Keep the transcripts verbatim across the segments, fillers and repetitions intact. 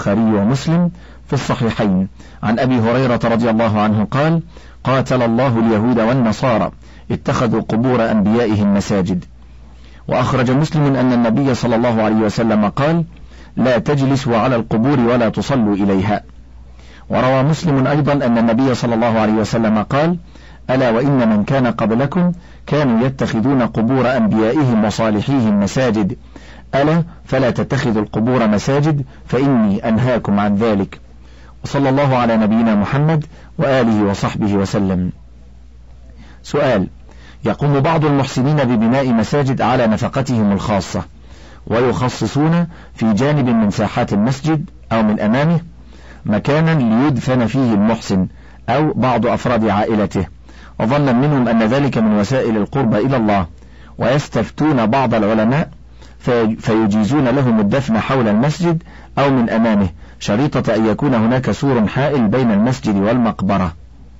البخاري ومسلم في الصحيحين عن أبي هريرة رضي الله عنه قال: قاتل الله اليهود والنصارى اتخذوا قبور أنبيائهم مساجد. وأخرج مسلم أن النبي صلى الله عليه وسلم قال: لا تجلسوا على القبور ولا تصلوا إليها. وروى مسلم أيضا أن النبي صلى الله عليه وسلم قال: ألا وإن من كان قبلكم كانوا يتخذون قبور أنبيائهم وصالحيهم مساجد، ألا فلا تتخذوا القبور مساجد فإني أنهاكم عن ذلك. وصلى الله على نبينا محمد وآله وصحبه وسلم. سؤال: يقوم بعض المحسنين ببناء مساجد على نفقتهم الخاصة، ويخصصون في جانب من ساحات المسجد أو من أمامه مكانا ليدفن فيه المحسن أو بعض أفراد عائلته، وظنا منهم أن ذلك من وسائل القرب إلى الله، ويستفتون بعض العلماء فيجيزون لهم الدفن حول المسجد أو من أمامه، شريطة أن يكون هناك سور حائل بين المسجد والمقبرة.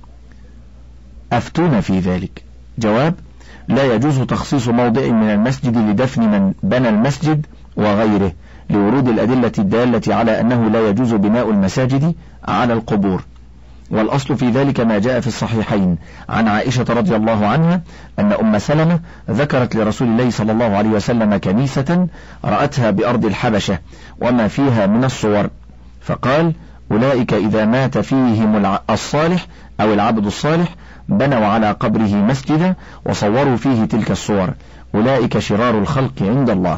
أفتون في ذلك. جواب: لا يجوز تخصيص موضع من المسجد لدفن من بنى المسجد وغيره، لورود الأدلة الدالة على أنه لا يجوز بناء المساجد على القبور. والأصل في ذلك ما جاء في الصحيحين عن عائشة رضي الله عنها أن أم سلمة ذكرت لرسول الله صلى الله عليه وسلم كنيسة رأتها بأرض الحبشة وما فيها من الصور، فقال: أولئك إذا مات فيهم الصالح أو العبد الصالح بنوا على قبره مسجدا وصوروا فيه تلك الصور، أولئك شرار الخلق عند الله.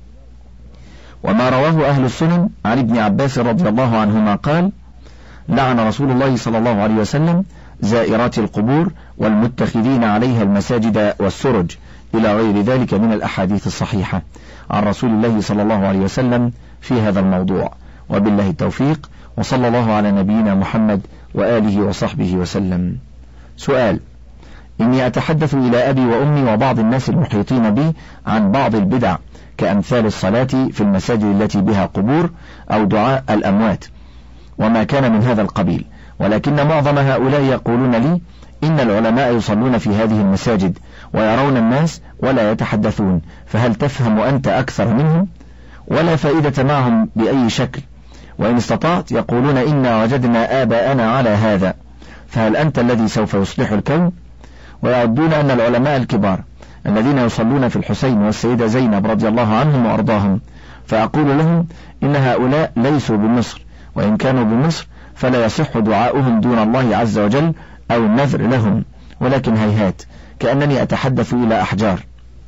وما رواه أهل السنن عن ابن عباس رضي الله عنهما قال: لعن رسول الله صلى الله عليه وسلم زائرات القبور والمتخذين عليها المساجد والسرج، إلى غير ذلك من الأحاديث الصحيحة عن رسول الله صلى الله عليه وسلم في هذا الموضوع. وبالله التوفيق، وصلى الله على نبينا محمد وآله وصحبه وسلم. سؤال: إني أتحدث إلى أبي وأمي وبعض الناس المحيطين بي عن بعض البدع كأمثال الصلاة في المساجد التي بها قبور أو دعاء الأموات وما كان من هذا القبيل، ولكن معظم هؤلاء يقولون لي إن العلماء يصلون في هذه المساجد ويرون الناس ولا يتحدثون، فهل تفهم أنت أكثر منهم؟ ولا فائدة معهم بأي شكل، وإن استطعت يقولون إنا وجدنا آباءنا على هذا، فهل أنت الذي سوف يصلح الكون؟ ويعدون أن العلماء الكبار الذين يصلون في الحسين والسيدة زينب رضي الله عنهم وأرضاهم، فأقول لهم إن هؤلاء ليسوا بمصر، وإن كانوا بمصر فلا يصح دعاؤهم دون الله عز وجل أو النذر لهم، ولكن هيهات كأنني أتحدث إلى أحجار.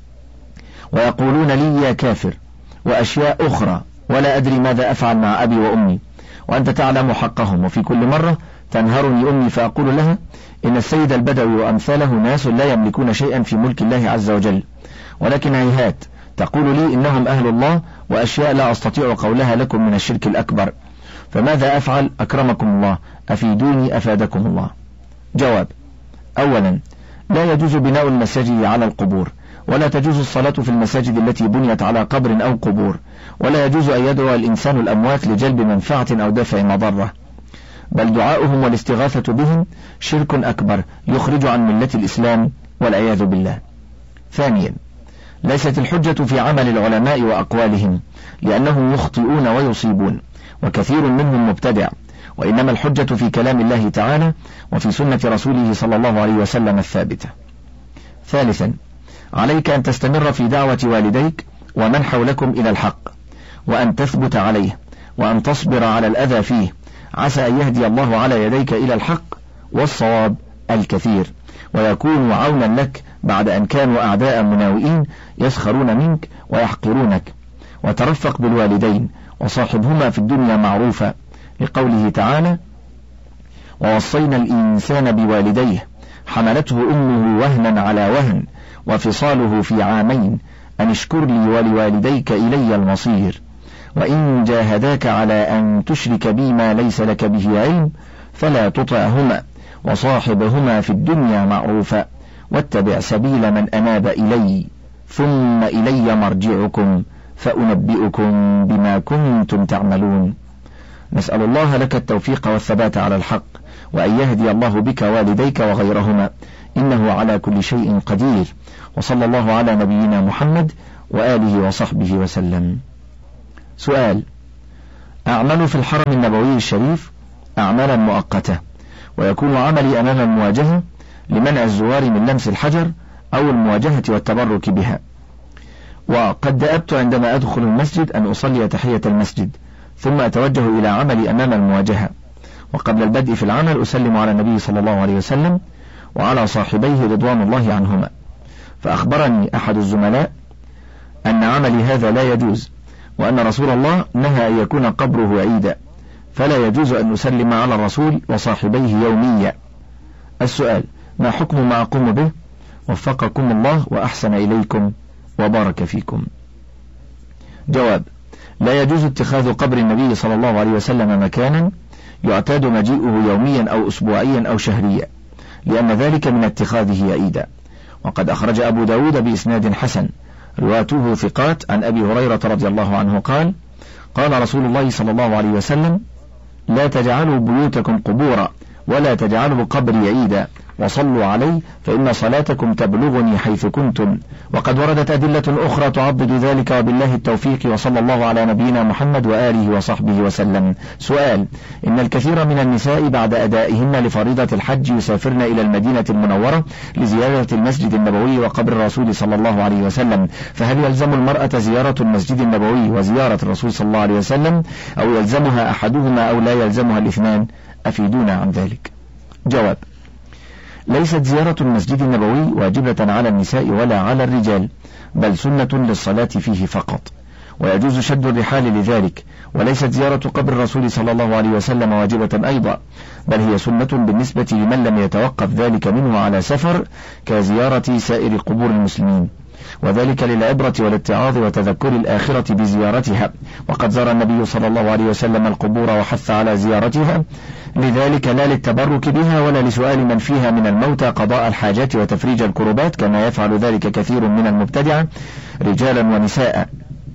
ويقولون لي يا كافر وأشياء أخرى، ولا أدري ماذا أفعل مع أبي وأمي، وأنت تعلم حقهم. وفي كل مرة تنهرني أمي فأقول لها إن السيد البدوي وأمثاله ناس لا يملكون شيئا في ملك الله عز وجل، ولكن هيهات تقول لي إنهم أهل الله، وأشياء لا أستطيع قولها لكم من الشرك الأكبر، فماذا أفعل أكرمكم الله؟ أفيدوني أفادكم الله. جواب: أولا، لا يجوز بناء المساجد على القبور، ولا تجوز الصلاة في المساجد التي بنيت على قبر أو قبور، ولا يجوز أن يدعو الإنسان الأموات لجلب منفعة أو دفع مضرة، بل دعاؤهم والاستغاثة بهم شرك أكبر يخرج عن ملة الإسلام والعياذ بالله. ثانيا، ليست الحجة في عمل العلماء وأقوالهم، لأنهم يخطئون ويصيبون، وكثير منهم مبتدع، وإنما الحجة في كلام الله تعالى وفي سنة رسوله صلى الله عليه وسلم الثابتة. ثالثا، عليك أن تستمر في دعوة والديك ومن حولكم إلى الحق، وأن تثبت عليه، وأن تصبر على الأذى فيه، عسى أن يهدي الله على يديك إلى الحق والصواب الكثير، ويكون عونا لك بعد أن كانوا أعداء مناوئين يسخرون منك ويحقرونك. وترفق بالوالدين وصاحبهما في الدنيا معروفا، لقوله تعالى: ووصينا الإنسان بوالديه حملته أمه وهنا على وهن وفصاله في عامين أن اشكر لي ولوالديك إلي المصير، وإن جاهداك على أن تشرك بي ما ليس لك به علم فلا تطعهما وصاحبهما في الدنيا معروفا واتبع سبيل من أناب إلي ثم إلي مرجعكم فأنبئكم بما كنتم تعملون. نسأل الله لك التوفيق والثبات على الحق، وأن يهدي الله بك والديك وغيرهما، إنه على كل شيء قدير. وصلى الله على نبينا محمد وآله وصحبه وسلم. سؤال: أعمل في الحرم النبوي الشريف أعمالا مؤقتة، ويكون عملي أمام المواجهة لمنع الزوار من لمس الحجر أو المواجهة والتبرك بها. وقد دأبت عندما أدخل المسجد أن أصلي تحية المسجد ثم أتوجه إلى عملي أمام المواجهة، وقبل البدء في العمل أسلم على النبي صلى الله عليه وسلم وعلى صاحبيه رضوان الله عنهما. فأخبرني أحد الزملاء أن عملي هذا لا يجوز، وأن رسول الله نهى أن يكون قبره عيدا، فلا يجوز أن أسلم على الرسول وصاحبيه يوميا. السؤال: ما حكم ما أقوم به؟ وفقكم الله وأحسن إليكم وبارك فيكم. جواب: لا يجوز اتخاذ قبر النبي صلى الله عليه وسلم مكانا يعتاد مجيئه يوميا أو أسبوعيا أو شهريا، لأن ذلك من اتخاذه عيدا. وقد أخرج أبو داود بإسناد حسن رواته ثقات عن أبي هريرة رضي الله عنه قال: قال رسول الله صلى الله عليه وسلم: لا تجعلوا بيوتكم قبورا ولا تجعلوا قبري عيدا وصلوا علي فإن صلاتكم تبلغني حيث كنتم. وقد وردت أدلة أخرى تعضد ذلك، وبالله التوفيق، وصلى الله على نبينا محمد وآله وصحبه وسلم. سؤال: إن الكثير من النساء بعد أدائهن لفريضة الحج يسافرن إلى المدينة المنورة لزيارة المسجد النبوي وقبر الرسول صلى الله عليه وسلم، فهل يلزم المرأة زيارة المسجد النبوي وزيارة الرسول صلى الله عليه وسلم، أو يلزمها أحدهما أو لا يلزمها الاثنان؟ أفيدونا عن ذلك. جواب: ليست زيارة المسجد النبوي واجبة على النساء ولا على الرجال، بل سنة للصلاة فيه فقط، ويجوز شد الرحال لذلك. وليست زيارة قبر الرسول صلى الله عليه وسلم واجبة أيضا، بل هي سنة بالنسبة لمن لم يتوقف ذلك منه على سفر كزيارة سائر قبور المسلمين، وذلك للعبرة والاتعاظ وتذكر الآخرة بزيارتها. وقد زار النبي صلى الله عليه وسلم القبور وحث على زيارتها، لذلك لا للتبرك بها ولا لسؤال من فيها من الموتى قضاء الحاجات وتفريج الكربات كما يفعل ذلك كثير من المبتدعة رجالا ونساء.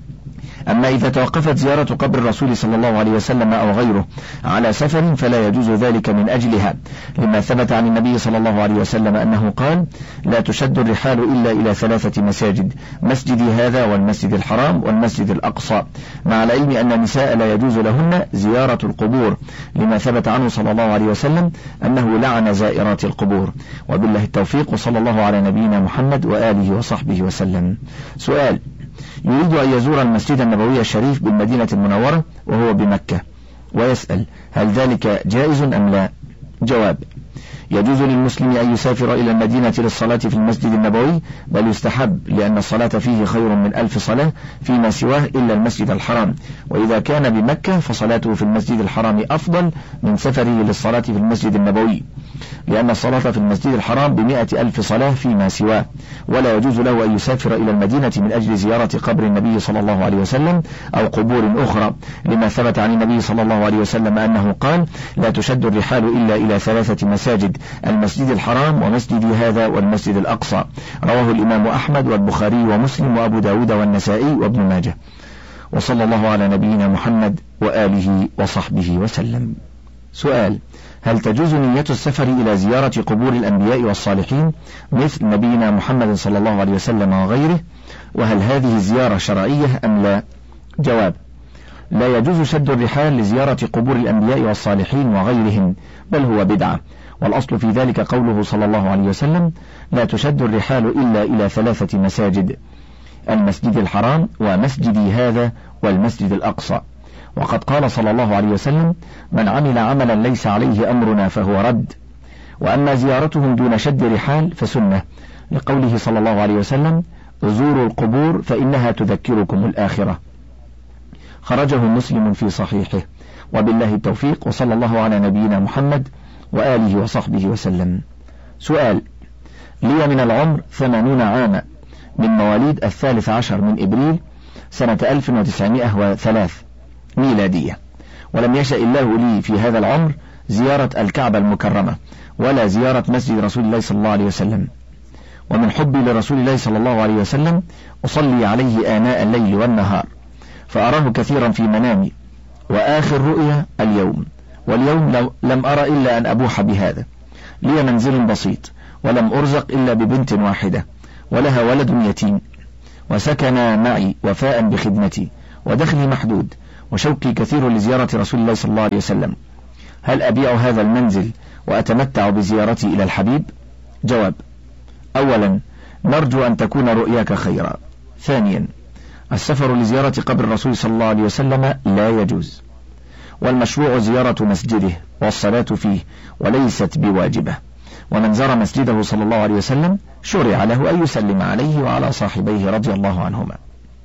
أما إذا توقفت زيارة قبر الرسول صلى الله عليه وسلم أو غيره على سفر فلا يجوز ذلك من أجلها، لما ثبت عن النبي صلى الله عليه وسلم أنه قال: لا تشد الرحال إلا إلى ثلاثة مساجد، مسجدي هذا والمسجد الحرام والمسجد الأقصى، مع العلم أن النساء لا يجوز لهن زيارة القبور، لما ثبت عنه صلى الله عليه وسلم أنه لعن زائرات القبور. وبالله التوفيق، وصلى الله على نبينا محمد وآله وصحبه وسلم. سؤال: يريد أن يزور المسجد النبوي الشريف بالمدينة المنورة وهو بمكة، ويسأل: هل ذلك جائز أم لا؟ جواب: يجوز للمسلم أن يسافر إلى المدينة للصلاة في المسجد النبوي، بل يستحب، لأن الصلاة فيه خير من ألف صلاة فيما سواه إلا المسجد الحرام. وإذا كان بمكة فصلاته في المسجد الحرام أفضل من سفره للصلاة في المسجد النبوي، لأن الصلاة في المسجد الحرام بمئة ألف صلاة فيما سواه. ولا يجوز له أن يسافر إلى المدينة من أجل زيارة قبر النبي صلى الله عليه وسلم أو قبور أخرى، لما ثبت عن النبي صلى الله عليه وسلم أنه قال: لا تشد الرحال إلا إلى ثلاثة مساجد، المسجد الحرام ومسجدي هذا والمسجد الأقصى. رواه الإمام أحمد والبخاري ومسلم وأبو داود والنسائي وابن ماجه. وصلى الله على نبينا محمد وآله وصحبه وسلم. سؤال: هل تجوز نية السفر إلى زيارة قبور الأنبياء والصالحين مثل نبينا محمد صلى الله عليه وسلم وغيره؟ وهل هذه الزيارة شرعية أم لا؟ جواب: لا يجوز شد الرحال لزيارة قبور الأنبياء والصالحين وغيرهم، بل هو بدعة، والأصل في ذلك قوله صلى الله عليه وسلم: لا تشد الرحال إلا إلى ثلاثة مساجد، المسجد الحرام ومسجدي هذا والمسجد الأقصى. وقد قال صلى الله عليه وسلم: من عمل عملا ليس عليه أمرنا فهو رد. وأما زيارتهم دون شد رحال فسنة، لقوله صلى الله عليه وسلم: زوروا القبور فإنها تذكركم الآخرة. خرجه مسلم في صحيحه. وبالله التوفيق، وصلى الله على نبينا محمد وآله وصحبه وسلم. سؤال: لي من العمر ثمانون عاما، من مواليد الثالث عشر من إبريل سنة ألف وتسعمائة وثلاثة ميلادية، ولم يشأ الله لي في هذا العمر زيارة الكعبة المكرمة ولا زيارة مسجد رسول الله صلى الله عليه وسلم. ومن حبي لرسول الله صلى الله عليه وسلم أصلي عليه آناء الليل والنهار، فأراه كثيرا في منامي، وآخر رؤيا اليوم، واليوم لم أرى إلا أن أبوح بهذا. لي منزل بسيط، ولم أرزق إلا ببنت واحدة ولها ولد يتيم، وسكن معي وفاء بخدمتي، ودخلي محدود، وشوقي كثير لزيارة رسول الله صلى الله عليه وسلم، هل أبيع هذا المنزل وأتمتع بزيارتي إلى الحبيب؟ جواب: أولا نرجو أن تكون رؤياك خيرا. ثانيا السفر لزيارة قبر الرسول صلى الله عليه وسلم لا يجوز، والمشروع زيارة مسجده والصلاة فيه وليست بواجبة، ومن زار مسجده صلى الله عليه وسلم شرع له أن يسلم عليه وعلى صاحبيه رضي الله عنهما.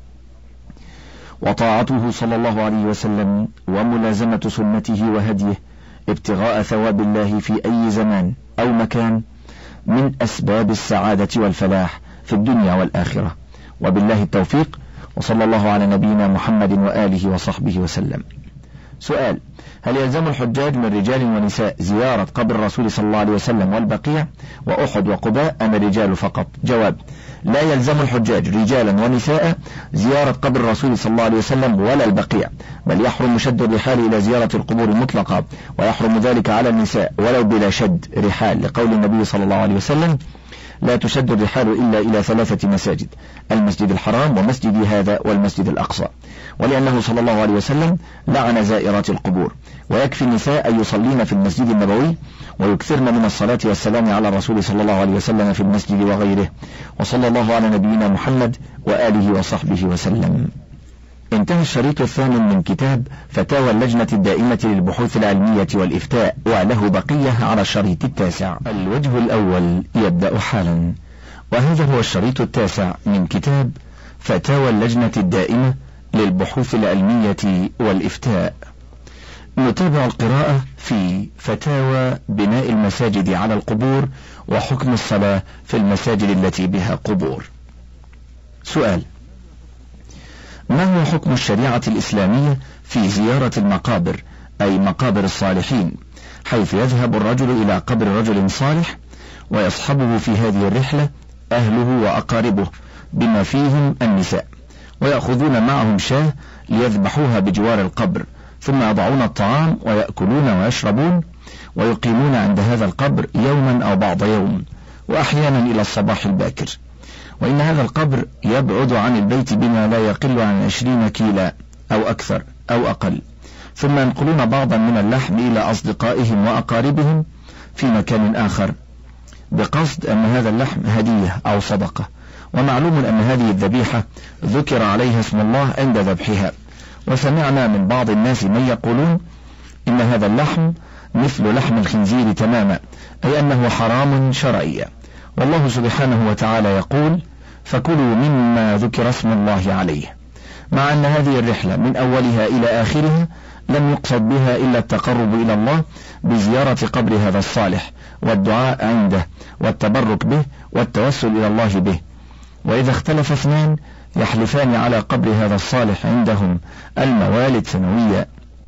وطاعته صلى الله عليه وسلم وملازمة سنته وهديه ابتغاء ثواب الله في أي زمان أو مكان من أسباب السعادة والفلاح في الدنيا والآخرة، وبالله التوفيق، وصلى الله على نبينا محمد وآله وصحبه وسلم. سؤال: هل يلزم الحجاج من رجال ونساء زيارة قبر الرسول صلى الله عليه وسلم والبقيع وأحد وقباء أم الرجال فقط؟ جواب: لا يلزم الحجاج رجالا ونساء زيارة قبر الرسول صلى الله عليه وسلم ولا البقيع، بل يحرم شد الرحال إلى زيارة القبور مطلقا، ويحرم ذلك على النساء ولو بلا شد رحال، لقول النبي صلى الله عليه وسلم: لا تشد الرحال إلا إلى ثلاثة مساجد، المسجد الحرام ومسجد هذا والمسجد الأقصى، ولأنه صلى الله عليه وسلم لعن زائرات القبور. ويكفي النساء أن يصلين في المسجد النبوي ويكثرن من الصلاة والسلام على الرسول صلى الله عليه وسلم في المسجد وغيره. وصلى الله على نبينا محمد وآله وصحبه وسلم. انتهى الشريط الثاني من كتاب فتاوى اللجنة الدائمة للبحوث العلمية والإفتاء، وله بقية على الشريط التاسع. الوجه الأول يبدأ حالا، وهذا هو الشريط التاسع من كتاب فتاوى اللجنة الدائمة للبحوث العلمية والإفتاء. نتابع القراءة في فتاوى بناء المساجد على القبور وحكم الصلاة في المساجد التي بها قبور. سؤال: ما هو حكم الشريعة الإسلامية في زيارة المقابر، أي مقابر الصالحين، حيث يذهب الرجل إلى قبر رجل صالح ويصحبه في هذه الرحلة أهله وأقاربه بما فيهم النساء، ويأخذون معهم شاة ليذبحوها بجوار القبر، ثم يضعون الطعام ويأكلون ويشربون، ويقيمون عند هذا القبر يوما أو بعض يوم، وأحيانا إلى الصباح الباكر، وإن هذا القبر يبعد عن البيت بما لا يقل عن عشرين كيلا أو أكثر أو أقل، ثم ينقلون بعضا من اللحم إلى أصدقائهم وأقاربهم في مكان آخر بقصد أن هذا اللحم هدية أو صدقة. ومعلوم أن هذه الذبيحة ذكر عليها اسم الله عند ذبحها، وسمعنا من بعض الناس من يقولون إن هذا اللحم مثل لحم الخنزير تماما، أي أنه حرام شرعيا، والله سبحانه وتعالى يقول: فكلوا مما ذكر اسم الله عليه، مع أن هذه الرحلة من أولها إلى آخرها لم يقصد بها إلا التقرب إلى الله بزيارة قبر هذا الصالح والدعاء عنده والتبرك به والتوسل إلى الله به. وإذا اختلف اثنان يحلفان على قبر هذا الصالح عندهم الموالد سنويا.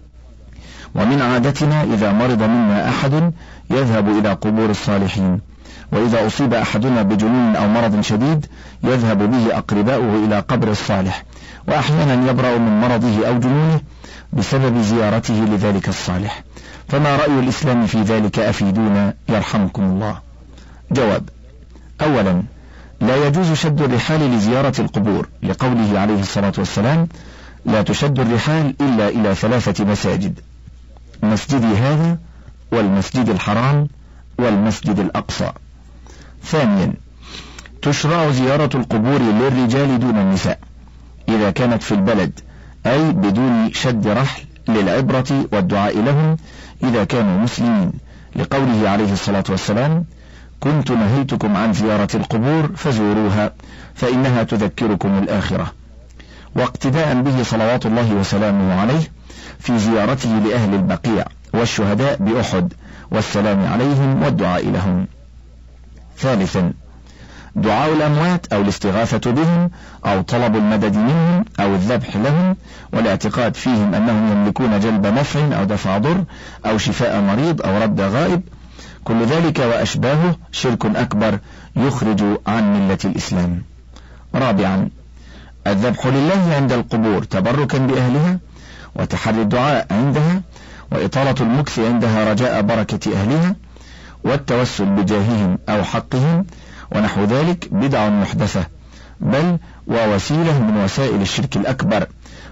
ومن عادتنا إذا مرض منا أحد يذهب إلى قبور الصالحين، وإذا أصيب أحدنا بجنون أو مرض شديد يذهب به أقرباؤه إلى قبر الصالح، وأحيانا يبرأ من مرضه أو جنونه بسبب زيارته لذلك الصالح. فما رأي الإسلام في ذلك؟ أفيدونا يرحمكم الله. جواب: أولا، لا يجوز شد الرحال لزيارة القبور، لقوله عليه الصلاة والسلام: لا تشد الرحال إلا إلى ثلاثة مساجد، مسجدي هذا والمسجد الحرام والمسجد الأقصى. ثانيا، تشرع زيارة القبور للرجال دون النساء إذا كانت في البلد، أي بدون شد رحل، للعبرة والدعاء لهم إذا كانوا مسلمين، لقوله عليه الصلاة والسلام: كنت نهيتكم عن زيارة القبور فزوروها فإنها تذكركم الآخرة، واقتداء به صلوات الله وسلامه عليه في زيارته لأهل البقيع والشهداء بأحد والسلام عليهم والدعاء لهم. ثالثا، دعاء الأموات أو الاستغاثة بهم أو طلب المدد منهم أو الذبح لهم، والاعتقاد فيهم أنهم يملكون جلب نفع أو دفع ضر أو شفاء مريض أو رد غائب، كل ذلك وأشباهه شرك أكبر يخرج عن ملة الإسلام. رابعا، الذبح لله عند القبور تبركا بأهلها وتحري الدعاء عندها وإطالة المكث عندها رجاء بركة أهلها والتوسل بجاههم أو حقهم ونحو ذلك بدع محدثة، بل ووسيلة من وسائل الشرك الأكبر،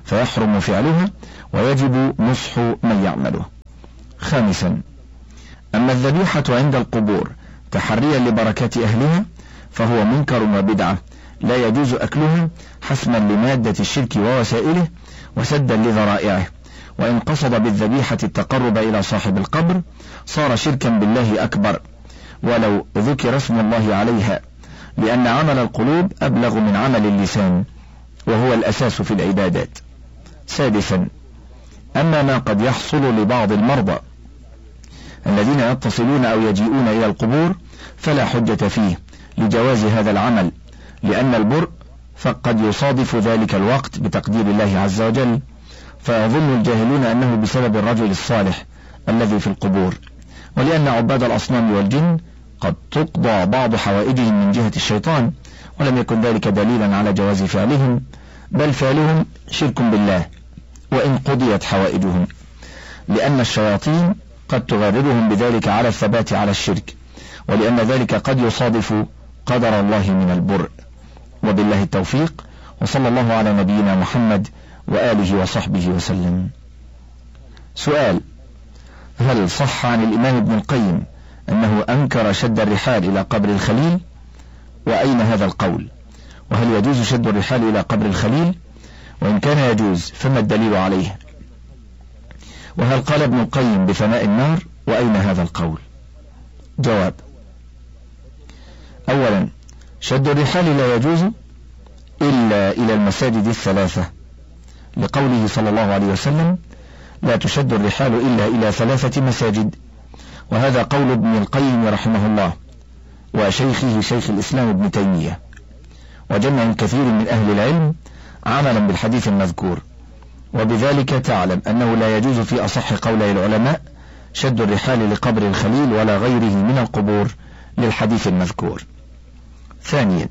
فيحرم فعلها ويجب نصح من يعمله. خامسا، أما الذبيحة عند القبور تحريا لبركة أهلها فهو منكر وبدعة لا يجوز أكلها حسما لمادة الشرك ووسائله وسدا لذرائعه، وإن قصد بالذبيحة التقرب إلى صاحب القبر صار شركا بالله أكبر ولو ذكر اسم الله عليها، لأن عمل القلوب أبلغ من عمل اللسان وهو الأساس في العبادات. سادسا، أما ما قد يحصل لبعض المرضى الذين يتصلون أو يجيئون إلى القبور فلا حجة فيه لجواز هذا العمل، لأن البرء فقد يصادف ذلك الوقت بتقدير الله عز وجل، فيظن الجاهلون أنه بسبب الرجل الصالح الذي في القبور، ولأن عباد الأصنام والجن قد تقضى بعض حوائجهم من جهة الشيطان، ولم يكن ذلك دليلا على جواز فعلهم، بل فعلهم شرك بالله وإن قضيت حوائجهم، لأن الشياطين قد تغررهم بذلك على الثبات على الشرك، ولأن ذلك قد يصادف قدر الله من البرء. وبالله التوفيق، وصلى الله على نبينا محمد وآله وصحبه وسلم. سؤال: هل صح عن الإمام ابن القيم أنه أنكر شد الرحال إلى قبر الخليل؟ وأين هذا القول؟ وهل يجوز شد الرحال إلى قبر الخليل؟ وإن كان يجوز فما الدليل عليه؟ وهل قال ابن القيم بفناء النار؟ وأين هذا القول؟ جواب: أولا، شد الرحال لا يجوز إلا إلى المساجد الثلاثة، لقوله صلى الله عليه وسلم: لا تشد الرحال إلا إلى ثلاثة مساجد، وهذا قول ابن القيم رحمه الله وشيخه شيخ الإسلام ابن تيمية وجمع كثير من أهل العلم عملا بالحديث المذكور، وبذلك تعلم أنه لا يجوز في أصح قولي العلماء شد الرحال لقبر الخليل ولا غيره من القبور للحديث المذكور. ثانيا،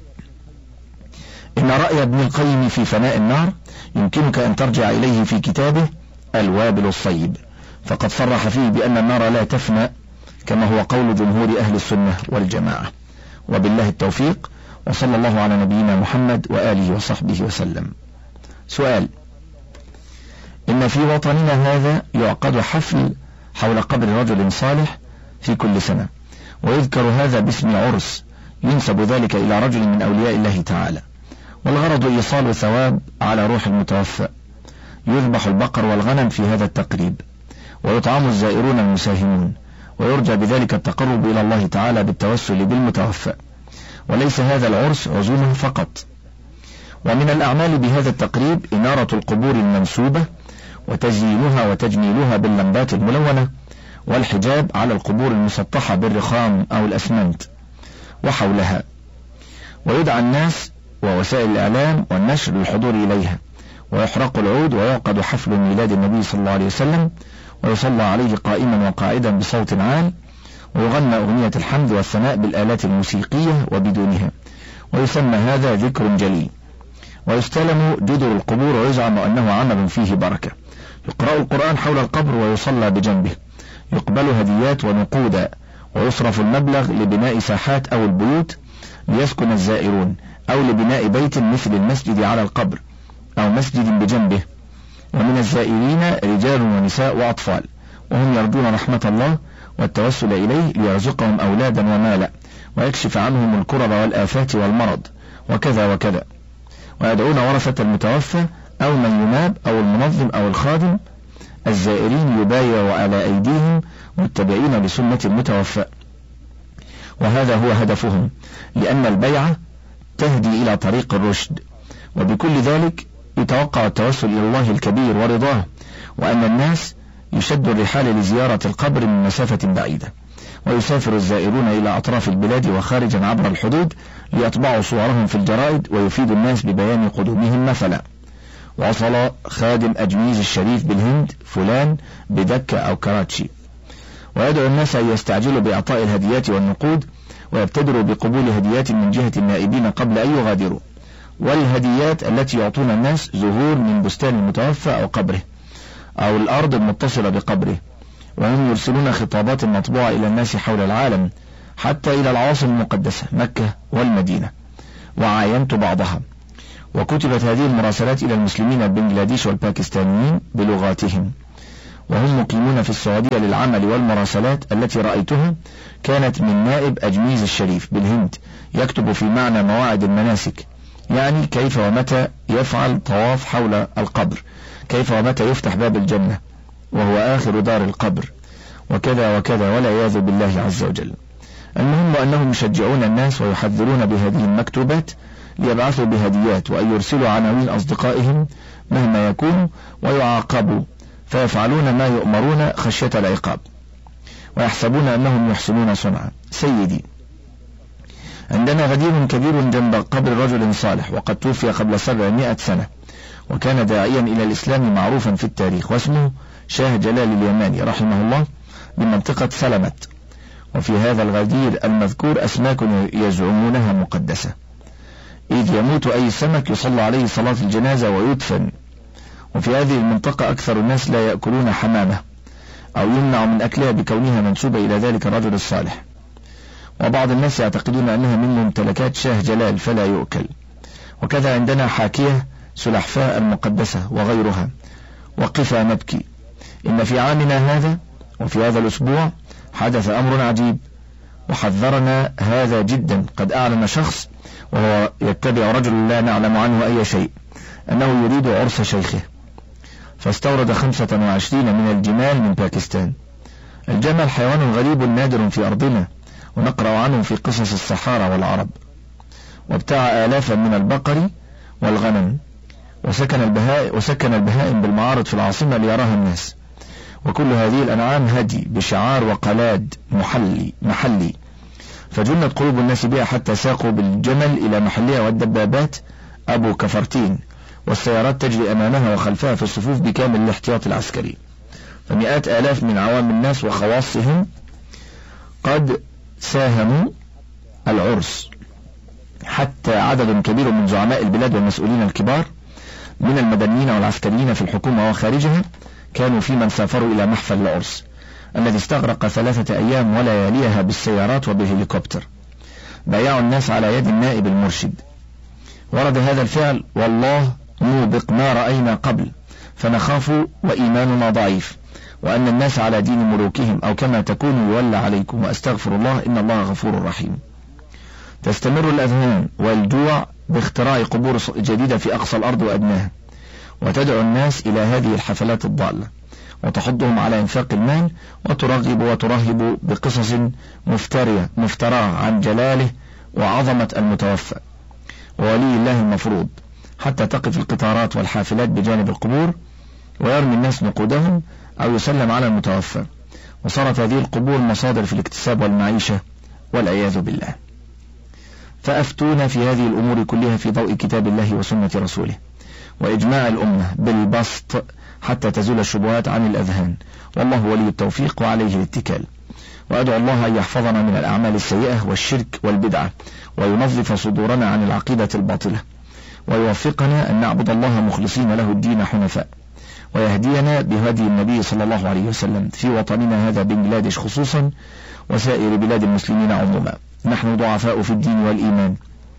إن رأي ابن القيم في فناء النار يمكنك أن ترجع إليه في كتابه الوابل الصيب، فقد صرح فيه بأن النار لا تفنى كما هو قول جمهور أهل السنة والجماعة. وبالله التوفيق، وصلى الله على نبينا محمد وآله وصحبه وسلم. سؤال: إن في وطننا هذا يعقد حفل حول قبر رجل صالح في كل سنة، ويذكر هذا باسم عرس ينسب ذلك إلى رجل من أولياء الله تعالى، والغرض إيصال ثواب على روح المتوفى. يذبح البقر والغنم في هذا التقريب، ويطعم الزائرون المساهمون، ويرجى بذلك التقرب إلى الله تعالى بالتوسل بالمتوفى، وليس هذا العرس عزومة فقط. ومن الأعمال بهذا التقريب إنارة القبور المنسوبة وتزيينها وتجميلها باللمبات الملونة، والحجاب على القبور المسطحة بالرخام أو الأسمنت وحولها، ويدعى الناس ووسائل الإعلام والنشر للحضور إليها، ويحرق العود، ويعقد حفل ميلاد النبي صلى الله عليه وسلم، ويصلى عليه قائما وقاعدا بصوت عال، ويغنى أغنية الحمد والثناء بالآلات الموسيقية وبدونها، ويسمى هذا ذكر جلي، ويستلم جدر القبور، ويزعم أنه عمل فيه بركة. يقرأ القرآن حول القبر ويصلى بجنبه، يقبل هديات ونقودا، ويصرف المبلغ لبناء ساحات أو البيوت ليسكن الزائرون، أو لبناء بيت مثل المسجد على القبر أو مسجد بجنبه. ومن الزائرين رجال ونساء وأطفال، وهم يرجون رحمة الله والتوسل إليه ليرزقهم أولادا ومالا، ويكشف عنهم الكرب والآفات والمرض وكذا وكذا. ويدعون ورثة المتوفى أو من يناب أو المنظم أو الخادم الزائرين يبايع على أيديهم متبعين لسنة المتوفى، وهذا هو هدفهم، لأن البيعة تهدي إلى طريق الرشد، وبكل ذلك يتوقع التوسل إلى الله الكبير ورضاه، وأن الناس يشد الرحال لزيارة القبر من مسافة بعيدة، ويسافر الزائرون إلى أطراف البلاد وخارجا عبر الحدود ليطبعوا صورهم في الجرائد ويفيد الناس ببيان قدومهم مثلا. وصل خادم أجميز الشريف بالهند فلان بدكة أو كراتشي، ويدعو الناس أن يستعجلوا بإعطاء الهديات والنقود، ويبتدروا بقبول هديات من جهة النائبين قبل أن يغادروا. والهديات التي يعطون الناس زهور من بستان المتوفى أو قبره أو الأرض المتصلة بقبره، وهم يرسلون خطابات مطبوعة إلى الناس حول العالم حتى إلى العواصم المقدسة مكة والمدينة، وعاينت بعضها. وكتبت هذه المراسلات إلى المسلمين بنجلاديش والباكستانيين بلغاتهم، وهم مقيمون في السعودية للعمل، والمراسلات التي رأيتها كانت من نائب أجميز الشريف بالهند يكتب في معنى مواعيد المناسك، يعني كيف ومتى يفعل طواف حول القبر، كيف ومتى يفتح باب الجنة وهو آخر دار القبر، وكذا وكذا، والعياذ بالله عز وجل. المهم أنهم يشجعون الناس ويحذرون بهذه المكتوبات ليبعثوا بهديات، وأن يرسلوا عناوين أصدقائهم مهما يكونوا ويعاقبوا، فيفعلون ما يؤمرون خشية العقاب، ويحسبون أنهم يحسنون صنعا. سيدي، عندنا غدير كبير جنب قبر رجل صالح، وقد توفي قبل سبعمائة سنة، وكان داعيا إلى الإسلام معروفا في التاريخ، واسمه شاه جلال اليماني رحمه الله، بمنطقة سلمت. وفي هذا الغدير المذكور أسماك يزعمونها مقدسة، إذ يموت أي سمك يصلى عليه صلاة الجنازة ويدفن. وفي هذه المنطقة أكثر الناس لا يأكلون حمامة، أو يمنع من أكلها بكونها منسوبة إلى ذلك الرجل الصالح، وبعض الناس يعتقدون أنها من ممتلكات شاه جلال فلا يؤكل. وكذا عندنا حاكية سلحفاء المقدسة وغيرها. وقفا نبكي، إن في عامنا هذا وفي هذا الأسبوع حدث أمر عجيب، وحذرنا هذا جدا. قد أعلن شخص وهو يتبع رجل لا نعلم عنه أي شيء أنه يريد عرس شيخه، فاستورد خمسة وعشرين من الجمال من باكستان. الجمل حيوان غريب نادر في أرضنا، ونقرأ عنه في قصص الصحارى والعرب. وابتاع آلافا من البقر والغنم، وسكن البهائم, وسكن البهائم بالمعارض في العاصمة ليراها الناس. وكل هذه الأنعام هدي بشعار وقلاد محلي محلي فجنت قلوب الناس بها حتى ساقوا بالجمل إلى محلها، والدبابات أبو كفرتين والسيارات تجري أمامها وخلفها في الصفوف بكامل الاحتياط العسكري. فمئات آلاف من عوام الناس وخواصهم قد ساهموا العرس، حتى عدد كبير من زعماء البلاد والمسؤولين الكبار من المدنيين والعسكريين في الحكومة وخارجها كانوا في من سافروا إلى محفل العرس الذي استغرق ثلاثة أيام ولياليها بالسيارات وبهليكوبتر. بايعوا الناس على يد النائب المرشد. ورد هذا الفعل والله موبق ما رأينا قبل، فنخاف وإيماننا ضعيف، وأن الناس على دين ملوكهم، أو كما تكونوا يولى عليكم، وأستغفر الله إن الله غفور رحيم. تستمر الأذهان والجوع باختراع قبور جديدة في أقصى الأرض وأدناها، وتدعو الناس إلى هذه الحفلات الضالة، وتحضهم على إنفاق المال، وترغب وترهب بقصص مفترية مفتراه عن جلاله وعظمة المتوفى وولي الله المفروض، حتى تقف القطارات والحافلات بجانب القبور ويرمي الناس نقودهم أو يسلم على المتوفى. وصارت هذه القبور مصادر في الاكتساب والمعيشة والعياذ بالله. فأفتونا في هذه الأمور كلها في ضوء كتاب الله وسنة رسوله، وإجماع الأمة بالبسط حتى تزول الشبهات عن الأذهان، والله ولي التوفيق وعليه الاتكال. وأدعو الله أن يحفظنا من الأعمال السيئة والشرك والبدعة، وينظف صدورنا عن العقيدة الباطلة، ويوفقنا أن نعبد الله مخلصين له الدين حنفاء، ويهدينا بهدي النبي صلى الله عليه وسلم في وطننا هذا بنجلاديش خصوصا، وسائر بلاد المسلمين عموما. نحن ضعفاء في الدين والإيمان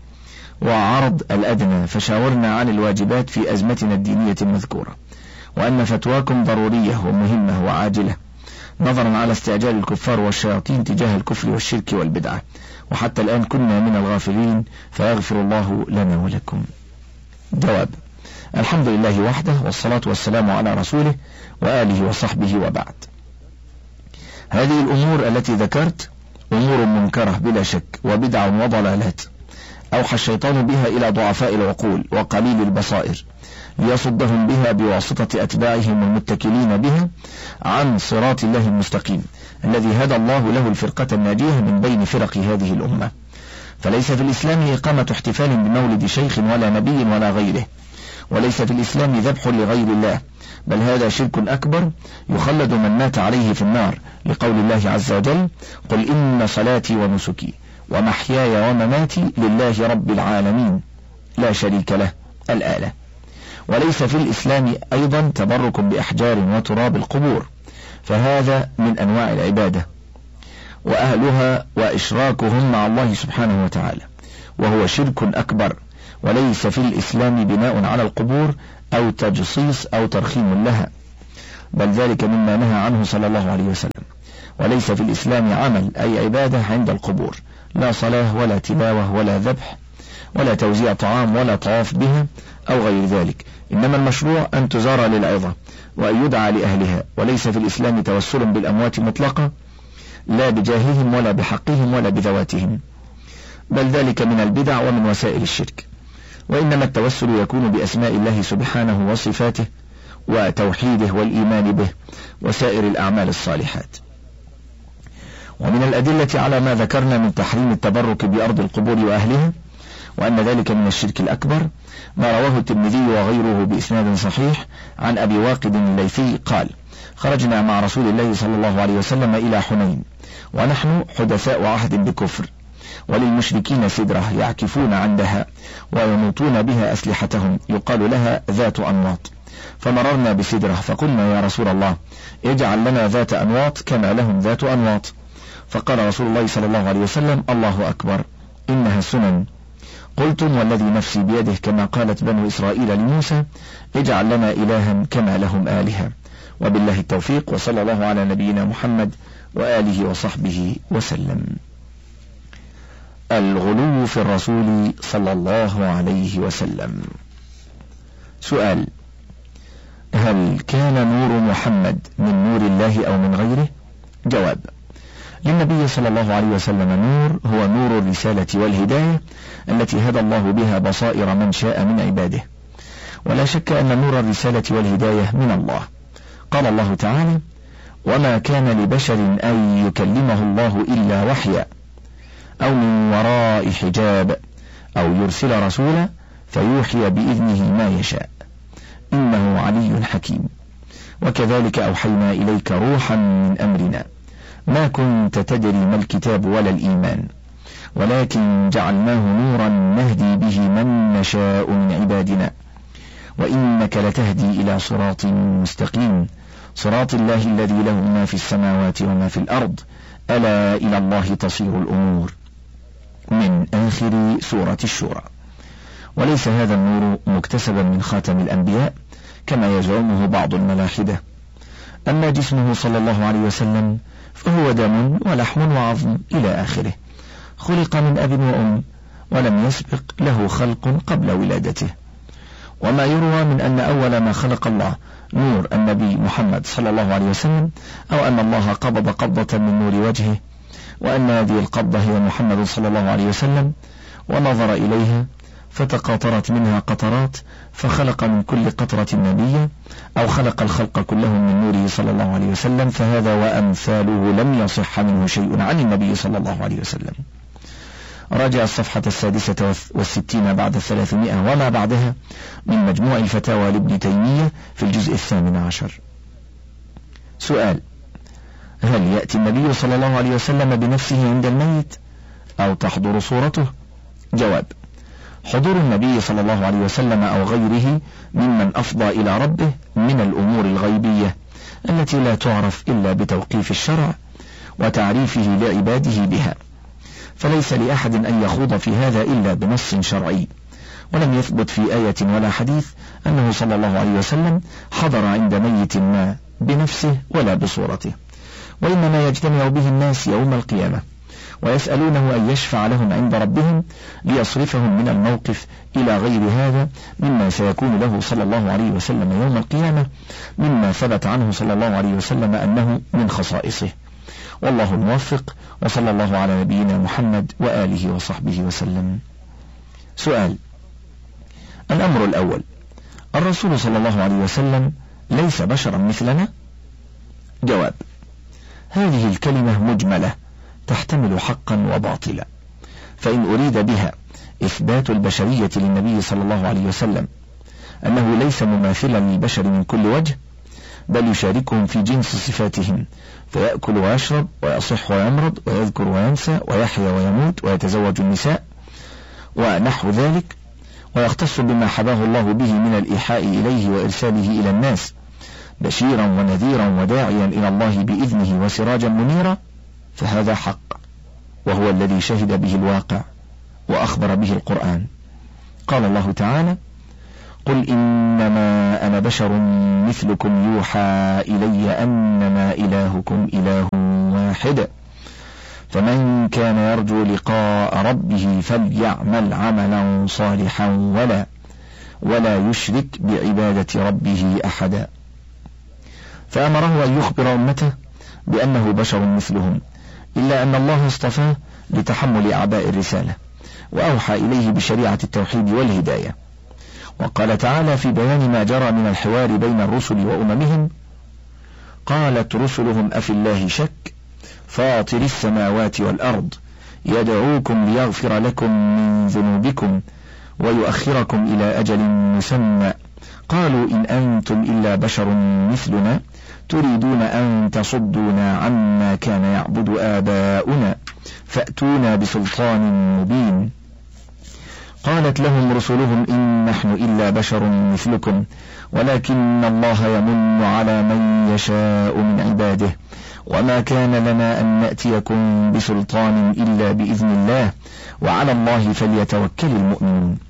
وعرض الأدنى، فشاورنا عن الواجبات في أزمتنا الدينية المذكورة، وأن فتواكم ضرورية ومهمة وعاجلة، نظرا على استعجال الكفار والشياطين تجاه الكفر والشرك والبدعة، وحتى الآن كنا من الغافلين، فيغفر الله لنا ولكم. جواب: الحمد لله وحده، والصلاة والسلام على رسوله وآله وصحبه، وبعد. هذه الأمور التي ذكرت أمور منكرة بلا شك، وبدع وضلالات أوحى الشيطان بها إلى ضعفاء العقول وقليل البصائر، ليصدهم بها بواسطة أتباعهم المتكلين بها عن صراط الله المستقيم الذي هدى الله له الفرقة الناجية من بين فرق هذه الأمة. فليس في الإسلام إقامة احتفال بمولد شيخ ولا نبي ولا غيره، وليس في الإسلام ذبح لغير الله، بل هذا شرك أكبر يخلد من مات عليه في النار، لقول الله عز وجل: قل إن صلاتي ونسكي ومحياي ومماتي لله رب العالمين لا شريك له، الآية. وليس في الإسلام أيضا تبرك بأحجار وتراب القبور، فهذا من أنواع العبادة وأهلها وإشراكهم مع الله سبحانه وتعالى، وهو شرك أكبر، وليس في الإسلام بناء على القبور أو تجصيص أو ترخيم لها، بل ذلك مما نهى عنه صلى الله عليه وسلم. وليس في الإسلام عمل أي عبادة عند القبور، لا صلاة ولا تلاوة ولا ذبح ولا توزيع طعام ولا طواف بها أو غير ذلك، إنما المشروع أن تزار للعظة وأن يدعى لأهلها. وليس في الإسلام توسل بالأموات مطلقة، لا بجاههم ولا بحقهم ولا بذواتهم، بل ذلك من البدع ومن وسائل الشرك. وإنما التوسل يكون بأسماء الله سبحانه وصفاته وتوحيده والإيمان به وسائر الأعمال الصالحات. ومن الأدلة على ما ذكرنا من تحريم التبرك بأرض القبور وأهلها وأن ذلك من الشرك الأكبر ما رواه الترمذي وغيره بإسناد صحيح عن أبي واقد الليثي قال: خرجنا مع رسول الله صلى الله عليه وسلم إلى حنين ونحن حدثاء عهد بكفر، وللمشركين سدرة يعكفون عندها وينوطون بها أسلحتهم يقال لها ذات أنواط، فمررنا بسدرة فقلنا: يا رسول الله اجعل لنا ذات أنواط كما لهم ذات أنواط. فقال رسول الله صلى الله عليه وسلم: الله أكبر، إنها سنن. قلتم والذي نفسي بيده كما قالت بنو إسرائيل لموسى: اجعل لنا إلها كما لهم آلهة. وبالله التوفيق، وصلى الله على نبينا محمد وآله وصحبه وسلم. الغلو في الرسول صلى الله عليه وسلم. سؤال: هل كان نور محمد من نور الله أو من غيره؟ جواب: للنبي صلى الله عليه وسلم نور هو نور الرسالة والهداية التي هدى الله بها بصائر من شاء من عباده، ولا شك أن نور الرسالة والهداية من الله. قال الله تعالى: وما كان لبشر أن يكلمه الله إلا وحيا أو من وراء حجاب أو يرسل رسولا فيوحي بإذنه ما يشاء إنه علي حكيم. وكذلك أوحينا إليك روحا من أمرنا ما كنت تدري ما الكتاب ولا الإيمان ولكن جعلناه نورا نهدي به من نشاء من عبادنا وإنك لتهدي إلى صراط مستقيم صراط الله الذي له ما في السماوات وما في الأرض ألا إلى الله تصير الأمور، من آخر سورة الشورى. وليس هذا النور مكتسبا من خاتم الأنبياء كما يزعمه بعض الملاحدة. أما جسمه صلى الله عليه وسلم فهو دم ولحم وعظم إلى آخره، خلق من أب وأم ولم يسبق له خلق قبل ولادته. وما يروى من أن أول ما خلق الله نور النبي محمد صلى الله عليه وسلم، أو أن الله قبض قبضة من نور وجهه وأن هذه القبضة هي محمد صلى الله عليه وسلم، ونظر إليها فتقاطرت منها قطرات فخلق من كل قطرة نبيا، أو خلق الخلق كلهم من نوره صلى الله عليه وسلم، فهذا وأمثاله لم يصح منه شيء عن النبي صلى الله عليه وسلم. راجع الصفحة السادسة والستين بعد الثلاثمائة وما بعدها من مجموع الفتاوى لابن تيمية في الجزء الثامن عشر. سؤال: هل يأتي النبي صلى الله عليه وسلم بنفسه عند الميت أو تحضر صورته؟ جواب: حضور النبي صلى الله عليه وسلم أو غيره ممن أفضى إلى ربه من الأمور الغيبية التي لا تعرف إلا بتوقيف الشرع وتعريفه لعباده بها، فليس لأحد أن يخوض في هذا إلا بنص شرعي، ولم يثبت في آية ولا حديث أنه صلى الله عليه وسلم حضر عند ميت ما بنفسه ولا بصورته، وإنما يجتمع به الناس يوم القيامة ويسألونه أن يشفع لهم عند ربهم ليصرفهم من الموقف إلى غير هذا مما سيكون له صلى الله عليه وسلم يوم القيامة، مما ثبت عنه صلى الله عليه وسلم أنه من خصائصه. والله الموفق، وصلى الله على نبينا محمد وآله وصحبه وسلم. سؤال: الأمر الأول: الرسول صلى الله عليه وسلم ليس بشرا مثلنا؟ جواب: هذه الكلمة مجملة تحتمل حقا وباطلا، فإن أريد بها إثبات البشرية للنبي صلى الله عليه وسلم أنه ليس مماثلا للبشر من كل وجه، بل يشاركهم في جنس صفاتهم، فيأكل ويشرب ويصح ويمرض ويذكر وينسى ويحيا ويموت ويتزوج النساء ونحو ذلك، ويختص بما حباه الله به من الإيحاء إليه وإرساله إلى الناس بشيرا ونذيرا وداعيا إلى الله بإذنه وسراجا منيرا، فهذا حق، وهو الذي شهد به الواقع وأخبر به القرآن. قال الله تعالى: قل إنما أنا بشر مثلكم يوحى إلي أنما إلهكم إله واحد فمن كان يرجو لقاء ربه فليعمل عملا صالحا ولا ولا يشرك بعبادة ربه أحدا. فأمره أن يخبر أمته بأنه بشر مثلهم، إلا أن الله اصطفاه لتحمل أعباء الرسالة، وأوحى إليه بشريعة التوحيد والهداية. وقال تعالى في بيان ما جرى من الحوار بين الرسل وأممهم: قالت رسلهم أفي الله شك فاطر السماوات والأرض يدعوكم ليغفر لكم من ذنوبكم ويؤخركم إلى أجل مسمى قالوا إن أنتم إلا بشر مثلنا تريدون أن تصدونا عما كان يعبد آباؤنا فأتونا بسلطان مبين. قالت لهم رسلهم إن نحن إلا بشر مثلكم ولكن الله يمن على من يشاء من عباده وما كان لنا أن نأتيكم بسلطان إلا بإذن الله وعلى الله فليتوكل المؤمنون.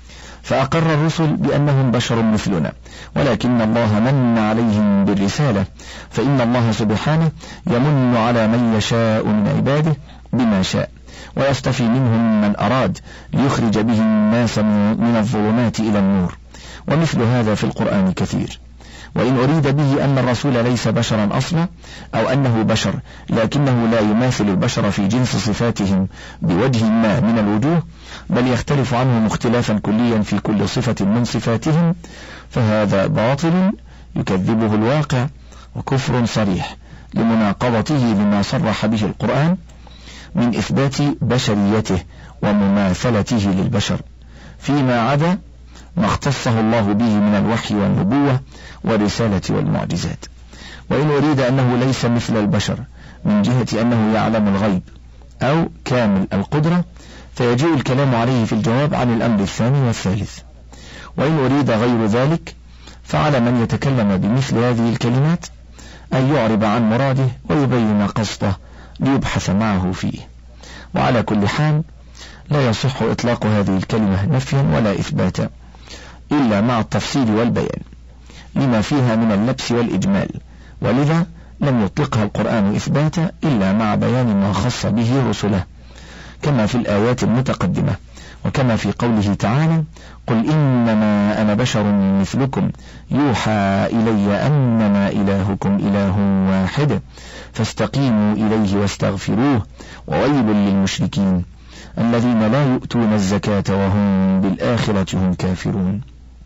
فأقر الرسل بأنهم بشر مثلنا، ولكن الله من عليهم بالرسالة، فإن الله سبحانه يمن على من يشاء من عباده بما شاء، ويصطفي منهم من أراد ليخرج به الناس من الظلمات إلى النور، ومثل هذا في القرآن كثير. وإن أريد به أن الرسول ليس بشرا أصلا أو أنه بشر لكنه لا يماثل البشر في جنس صفاتهم بوجه ما من الوجوه، بل يختلف عنهم اختلافا كليا في كل صفة من صفاتهم، فهذا باطل يكذبه الواقع وكفر صريح لمناقضته لما صرح به القرآن من إثبات بشريته ومماثلته للبشر فيما عدا ما اختصه الله به من الوحي والنبوة والرسالة والمعجزات. وإن أريد أنه ليس مثل البشر من جهة أنه يعلم الغيب أو كامل القدرة فيجيء الكلام عليه في الجواب عن الأمر الثاني والثالث. وإن أريد غير ذلك فعلى من يتكلم بمثل هذه الكلمات أن يعرب عن مراده ويبين قصده ليبحث معه فيه. وعلى كل حال لا يصح إطلاق هذه الكلمة نفيا ولا إثباتا إلا مع التفصيل والبيان لما فيها من اللبس والإجمال، ولذا لم يطلقها القرآن إثباتا إلا مع بيان ما خص به رسله كما في الآيات المتقدمة، وكما في قوله تعالى: قل إنما أنا بشر مثلكم يوحى إلي أنما إلهكم إله واحد فاستقيموا إليه واستغفروه وويل للمشركين الذين لا يؤتون الزكاة وهم بالآخرة هم كافرون.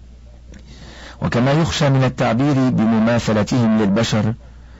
وكما يخشى من التعبير بمماثلتهم للبشر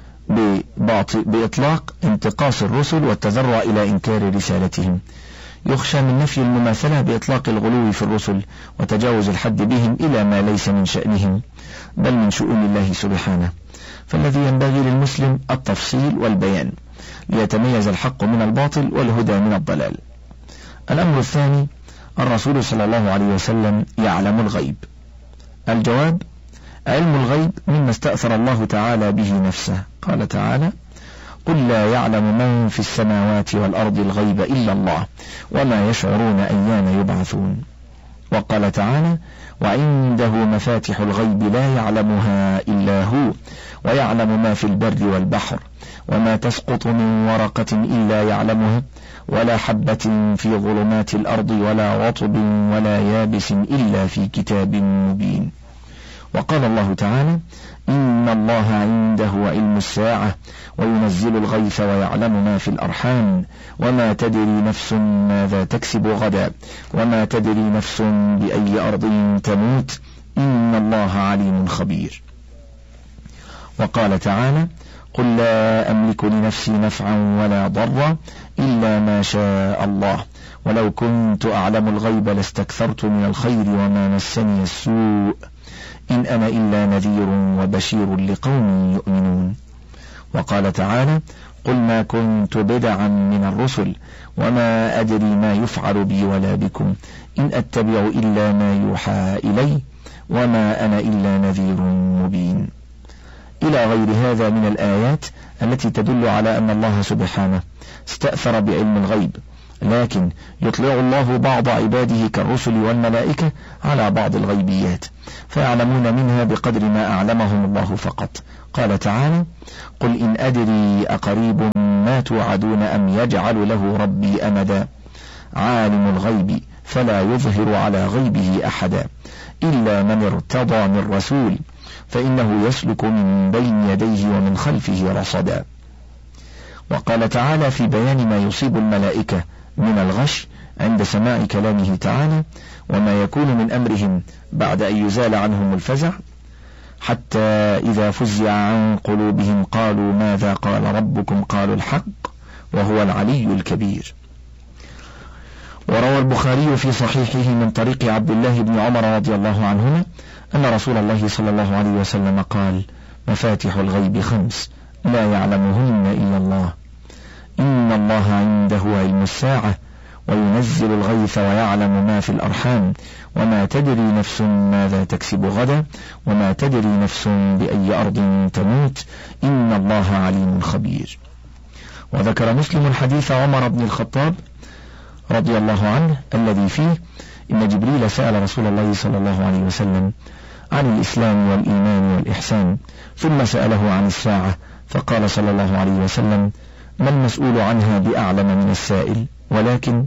بإطلاق انتقاص الرسل والتذرع إلى إنكار رسالتهم، يخشى من نفي المماثلة بإطلاق الغلو في الرسل وتجاوز الحد بهم إلى ما ليس من شأنهم بل من شؤون الله سبحانه. فالذي ينبغي للمسلم التفصيل والبيان ليتميز الحق من الباطل والهدى من الضلال. الأمر الثاني: الرسول صلى الله عليه وسلم يعلم الغيب. الجواب: علم الغيب مما استأثر الله تعالى به نفسه، قال تعالى: قل لا يعلم من في السماوات والأرض الغيب إلا الله وما يشعرون أيان يبعثون. وقال تعالى: وعنده مفاتح الغيب لا يعلمها إلا هو ويعلم ما في البر والبحر وما تسقط من ورقة إلا يعلمها ولا حبة في ظلمات الأرض ولا رطب ولا يابس إلا في كتاب مبين. وقال الله تعالى: إن الله عنده علم الساعة وينزل الغيث ويعلم ما في الأرحام وما تدري نفس ماذا تكسب غدا وما تدري نفس بأي أرض تموت إن الله عليم خبير. وقال تعالى: قل لا أملك لنفسي نفعا ولا ضرا إلا ما شاء الله ولو كنت أعلم الغيب لاستكثرت من الخير وما مسني السوء إن أنا إلا نذير وبشير لقوم يؤمنون. وقال تعالى: قل ما كنت بدعا من الرسل وما أدري ما يفعل بي ولا بكم إن أتبع إلا ما يوحى إلي وما أنا إلا نذير مبين، إلى غير هذا من الآيات التي تدل على أن الله سبحانه استأثر بعلم الغيب لكن يطلع الله بعض عباده كالرسل والملائكة على بعض الغيبيات فيعلمون منها بقدر ما أعلمهم الله فقط. قال تعالى: قل إن أدري أقريب ما توعدون أم يجعل له ربي أمدا عالم الغيب فلا يظهر على غيبه أحدا إلا من ارتضى من رسول فإنه يسلك من بين يديه ومن خلفه رصدا. وقال تعالى في بيان ما يصيب الملائكة من الغش عند سماع كلامه تعالى: وما يكون من أمرهم بعد أن يزال عنهم الفزع حتى إذا فزع عن قلوبهم قالوا ماذا قال ربكم قالوا الحق وهو العلي الكبير. وروى البخاري في صحيحه من طريق عبد الله بن عمر رضي الله عنهما أن رسول الله صلى الله عليه وسلم قال: مفاتح الغيب خمس لا يعلمهن إلا الله، إن الله عنده علم الساعة وينزل الغيث ويعلم ما في الأرحام وما تدري نفس ماذا تكسب غدا وما تدري نفس بأي أرض تموت إن الله عليم خبير. وذكر مسلم حديث عمر بن الخطاب رضي الله عنه الذي فيه إن جبريل سأل رسول الله صلى الله عليه وسلم عن الإسلام والإيمان والإحسان ثم سأله عن الساعة فقال صلى الله عليه وسلم: ما المسؤول عنها بأعلم من السائل، ولكن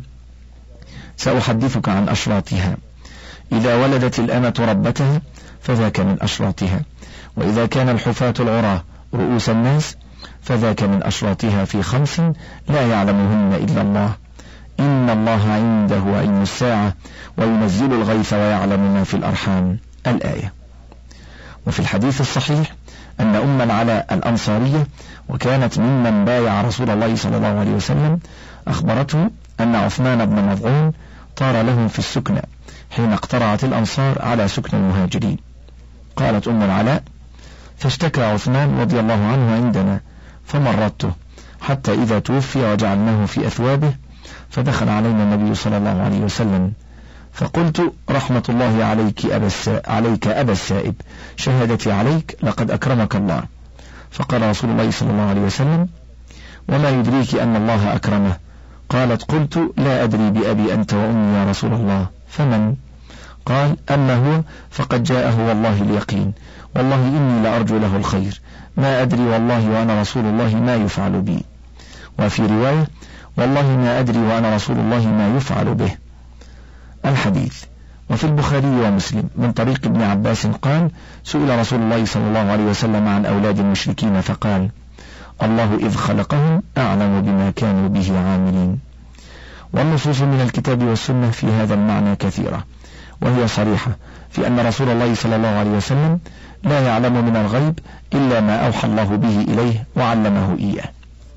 سأحدثك عن أشراطها. إذا ولدت الأمة ربتها فذاك من أشراطها، وإذا كان الحفاة العراة رؤوس الناس فذاك من أشراطها في خمس لا يعلمهن إلا الله، إن الله عنده علم الساعة وينزل الغيث ويعلم ما في الأرحام الآية. وفي الحديث الصحيح أن أم العلاء الأنصارية وكانت ممن بايع رسول الله صلى الله عليه وسلم أخبرته أن عثمان بن مظعون طار لهم في السكنى حين اقترعت الأنصار على سكن المهاجرين. قالت أم العلاء: فاشتكى عثمان رضي الله عنه عندنا فمرضته حتى إذا توفي وجعلناه في أثوابه فدخل علينا النبي صلى الله عليه وسلم فقلت: رحمة الله عليك أبا عليك أبا السائب، شهادتي عليك لقد أكرمك الله. فقال رسول الله صلى الله عليه وسلم: وما يدريك أن الله أكرمه؟ قالت: قلت: لا أدري بأبي أنت وأمي يا رسول الله، فمن؟ قال: أما هو فقد جاءه والله اليقين، والله إني لأرجو له الخير، ما أدري والله وأنا رسول الله ما يفعل بي. وفي رواية: والله ما أدري وأنا رسول الله ما يفعل به. الحديث. وفي البخاري ومسلم من طريق ابن عباس قال: سئل رسول الله صلى الله عليه وسلم عن أولاد المشركين فقال: الله إذ خلقهم أعلم بما كانوا به عاملين. والنصوص من الكتاب والسنة في هذا المعنى كثيرة، وهي صريحة في أن رسول الله صلى الله عليه وسلم لا يعلم من الغيب إلا ما أوحى الله به إليه وعلمه إياه.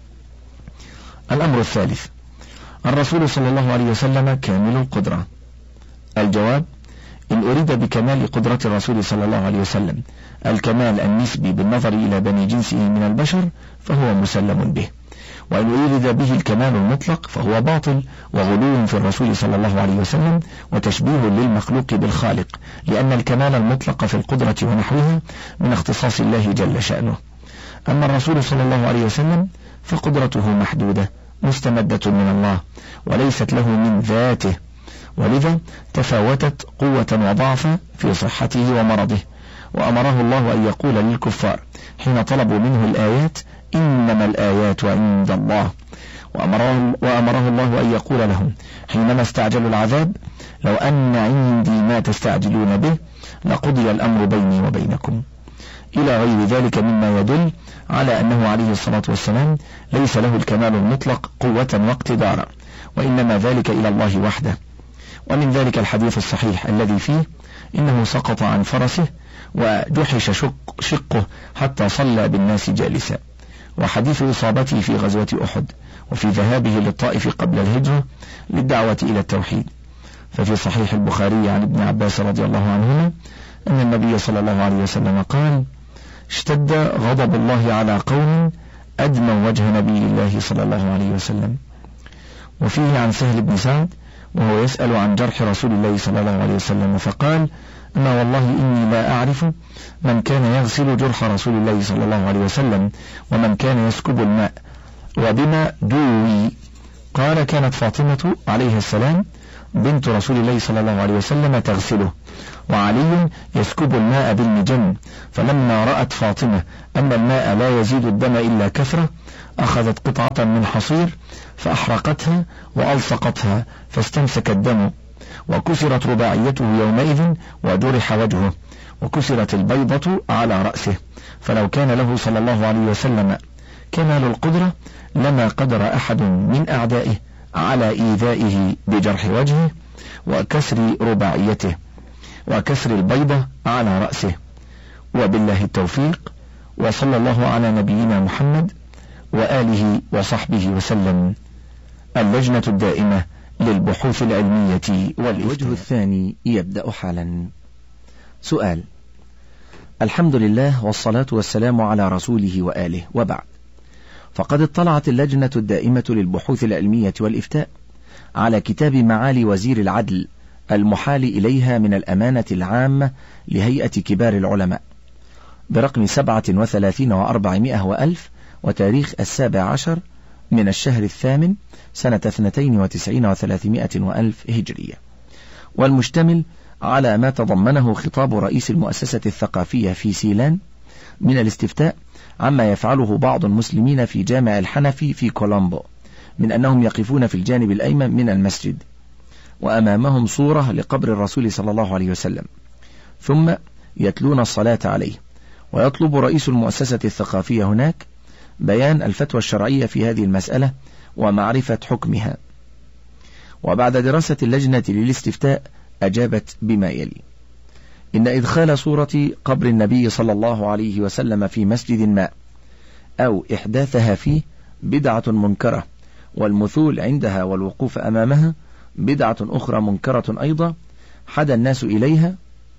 الأمر الثالث: الرسول صلى الله عليه وسلم كامل القدرة. الجواب: إن أريد بكمال قدرة الرسول صلى الله عليه وسلم الكمال النسبي بالنظر إلى بني جنسه من البشر فهو مسلم به، وإن أريد به الكمال المطلق فهو باطل وغلو في الرسول صلى الله عليه وسلم وتشبيه للمخلوق بالخالق، لأن الكمال المطلق في القدرة ونحوها من اختصاص الله جل شأنه. أما الرسول صلى الله عليه وسلم فقدرته محدودة مستمدة من الله وليست له من ذاته، ولذا تفاوتت قوة وضعفا في صحته ومرضه. وأمره الله أن يقول للكفار حين طلبوا منه الآيات: إنما الآيات عند الله. وأمره, وأمره الله أن يقول لهم حينما استعجلوا العذاب: لو أن عندي ما تستعجلون به لقضي الأمر بيني وبينكم، إلى غير ذلك مما يدل على أنه عليه الصلاة والسلام ليس له الكمال المطلق قوة واقتدارا، وإنما ذلك إلى الله وحده. ومن ذلك الحديث الصحيح الذي فيه إنه سقط عن فرسه وجحش شق شقه حتى صلى بالناس جالسا، وحديث إصابته في غزوة أحد، وفي ذهابه للطائف قبل الهجرة للدعوة إلى التوحيد. ففي صحيح البخاري عن ابن عباس رضي الله عنهما أن النبي صلى الله عليه وسلم قال: اشتد غضب الله على قوم أدموا وجه نبي الله صلى الله عليه وسلم. وفيه عن سهل بن سعد وهو يسأل عن جرح رسول الله صلى الله عليه وسلم فقال: أما والله إني لا أعرف من كان يغسل جرح رسول الله صلى الله عليه وسلم ومن كان يسكب الماء وبما دوي. قال: كانت فاطمة عليه السلام بنت رسول الله صلى الله عليه وسلم تغسله، وعلي يسكب الماء بالمجن، فلما رأت فاطمة أن الماء لا يزيد الدم إلا كثرة أخذت قطعة من حصير فأحرقتها وألصقتها فاستمسك الدم، وكسرت رباعيته يومئذ وجرح وجهه، وكسرت البيضة على رأسه، فلو كان له صلى الله عليه وسلم كمال القدرة لما قدر أحد من أعدائه على إيذائه بجرح وجهه وكسر رباعيته وكسر البيضة على رأسه. وبالله التوفيق، وصلى الله على نبينا محمد وآله وصحبه وسلم. اللجنة الدائمة للبحوث العلمية والإفتاء. الوجه الثاني يبدأ حالا. سؤال: الحمد لله والصلاة والسلام على رسوله وآله، وبعد، فقد اطلعت اللجنة الدائمة للبحوث العلمية والإفتاء على كتاب معالي وزير العدل المحال إليها من الأمانة العامة لهيئة كبار العلماء برقم سبعة وثلاثين وأربعمائة وألف، وتاريخ السابع عشر من الشهر الثامن سنة اثنتين وتسعين وثلاثمائة وألف هجرية، والمشتمل على ما تضمنه خطاب رئيس المؤسسة الثقافية في سيلان من الاستفتاء عما يفعله بعض المسلمين في جامع الحنفي في كولومبو من أنهم يقفون في الجانب الأيمن من المسجد وأمامهم صورة لقبر الرسول صلى الله عليه وسلم، ثم يتلون الصلاة عليه. ويطلب رئيس المؤسسة الثقافية هناك بيان الفتوى الشرعية في هذه المسألة ومعرفة حكمها. وبعد دراسة اللجنة للاستفتاء أجابت بما يلي: إن إدخال صورة قبر النبي صلى الله عليه وسلم في مسجد ما أو إحداثها فيه بدعة منكرة، والمثول عندها والوقوف أمامها بدعة أخرى منكرة أيضا، حدا الناس إليها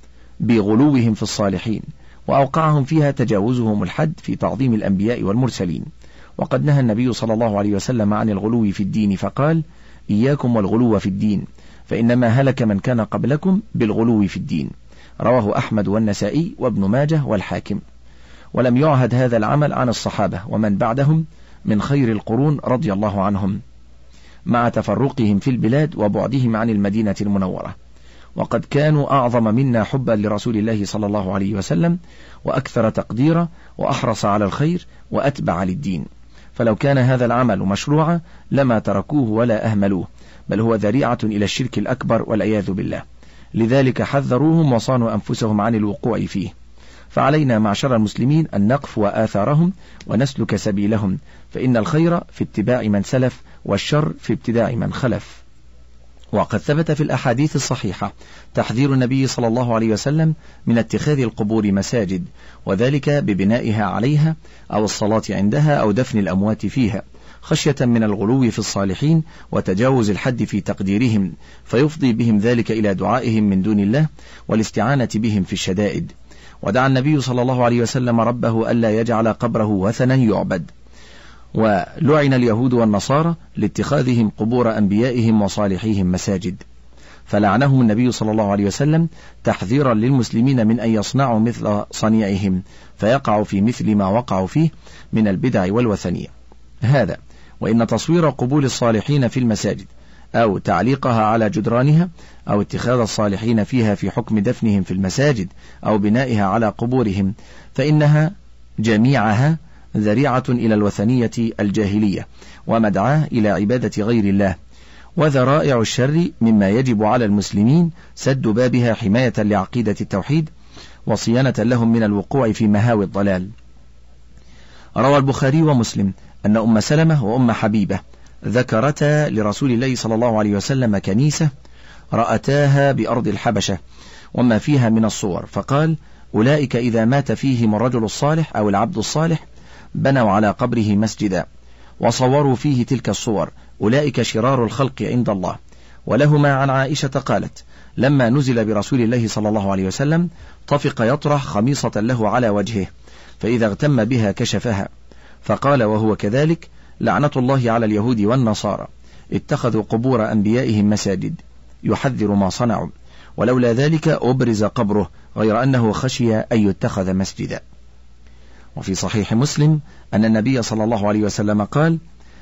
بغلوهم في الصالحين، وأوقعهم فيها تجاوزهم الحد في تعظيم الأنبياء والمرسلين. وقد نهى النبي صلى الله عليه وسلم عن الغلو في الدين فقال: إياكم والغلو في الدين فإنما هلك من كان قبلكم بالغلو في الدين. رواه أحمد والنسائي وابن ماجه والحاكم. ولم يعهد هذا العمل عن الصحابة ومن بعدهم من خير القرون رضي الله عنهم، مع تفرقهم في البلاد وبعدهم عن المدينة المنورة، وقد كانوا أعظم منا حبا لرسول الله صلى الله عليه وسلم وأكثر تقديرا وأحرص على الخير وأتبع للدين، فلو كان هذا العمل مشروعا لما تركوه ولا أهملوه، بل هو ذريعة إلى الشرك الأكبر والعياذ بالله. لذلك حذروهم وصانوا أنفسهم عن الوقوع فيه. فعلينا معشر المسلمين أن نقف آثارهم ونسلك سبيلهم، فإن الخير في اتباع من سلف والشر في ابتداع من خلف. وقد ثبت في الأحاديث الصحيحة تحذير النبي صلى الله عليه وسلم من اتخاذ القبور مساجد، وذلك ببنائها عليها أو الصلاة عندها أو دفن الأموات فيها، خشية من الغلو في الصالحين وتجاوز الحد في تقديرهم، فيفضي بهم ذلك إلى دعائهم من دون الله والاستعانة بهم في الشدائد. ودعا النبي صلى الله عليه وسلم ربه ألا يجعل قبره وثنا يعبد. ولعن اليهود والنصارى لاتخاذهم قبور أنبيائهم وصالحيهم مساجد، فلعنهم النبي صلى الله عليه وسلم تحذيرا للمسلمين من أن يصنعوا مثل صنيعهم فيقعوا في مثل ما وقعوا فيه من البدع والوثنية. هذا وإن تصوير قبور الصالحين في المساجد أو تعليقها على جدرانها أو اتخاذ الصالحين فيها في حكم دفنهم في المساجد أو بنائها على قبورهم، فإنها جميعها ذريعة إلى الوثنية الجاهلية ومدعاة إلى عبادة غير الله، وذرائع الشر مما يجب على المسلمين سد بابها حماية لعقيدة التوحيد وصيانة لهم من الوقوع في مهاوي الضلال. روى البخاري ومسلم أن أم سلمة وأم حبيبة ذكرتا لرسول الله صلى الله عليه وسلم كنيسة رأتاها بأرض الحبشة وما فيها من الصور، فقال: أولئك إذا مات فيهم الرجل الصالح أو العبد الصالح بنوا على قبره مسجدا وصوروا فيه تلك الصور، أولئك شرار الخلق عند الله. ولهما عن عائشة قالت: لما نزل برسول الله صلى الله عليه وسلم طفق يطرح خميصة له على وجهه، فإذا اغتم بها كشفها، فقال وهو كذلك: لعنة الله على اليهود والنصارى اتخذوا قبور أنبيائهم مساجد، يحذر ما صنعوا، ولولا ذلك أبرز قبره، غير أنه خشي أن يتخذ مسجدا. وفي صحيح مسلم أن النبي صلى الله عليه وسلم قال: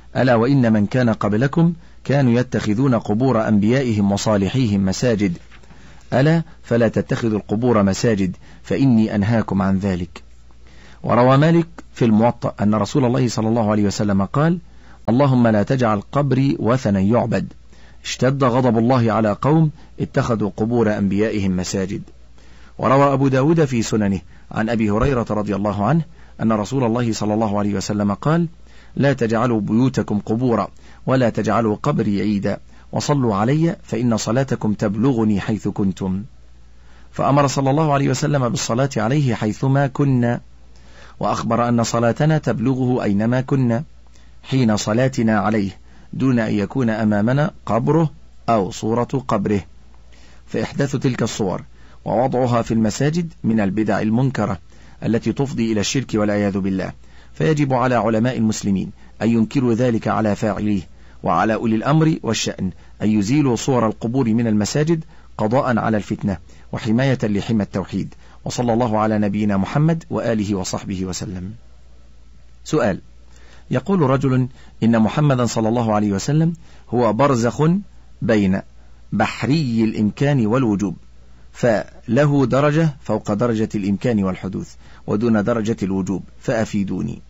ألا وإن من كان قبلكم كانوا يتخذون قبور أنبيائهم وصالحيهم مساجد، ألا فلا تتخذوا القبور مساجد فإني أنهاكم عن ذلك. وروى مالك في الموطأ أن رسول الله صلى الله عليه وسلم قال: اللهم لا تجعل قبري وثنا يعبد. اشتد غضب الله على قوم اتخذوا قبور أنبيائهم مساجد. وروى أبو داود في سننه عن أبي هريرة رضي الله عنه أن رسول الله صلى الله عليه وسلم قال: لا تجعلوا بيوتكم قبورا ولا تجعلوا قبري عيدا وصلوا علي فإن صلاتكم تبلغني حيث كنتم. فأمر صلى الله عليه وسلم بالصلاة عليه حيثما كنا، وأخبر أن صلاتنا تبلغه أينما كنا حين صلاتنا عليه دون أن يكون أمامنا قبره أو صورة قبره. فإحداث تلك الصور ووضعها في المساجد من البدع المنكرة التي تفضي إلى الشرك والعياذ بالله، فيجب على علماء المسلمين أن ينكروا ذلك على فاعليه، وعلى أولي الأمر والشأن أن يزيلوا صور القبور من المساجد قضاء على الفتنة وحماية لحمى التوحيد. وصلى الله على نبينا محمد وآله وصحبه وسلم. سؤال: يقول رجل إن محمدا صلى الله عليه وسلم هو برزخ بين بحري الإمكان والوجوب، فله درجة فوق درجة الإمكان والحدوث ودون درجة الوجوب، فأفيدوني.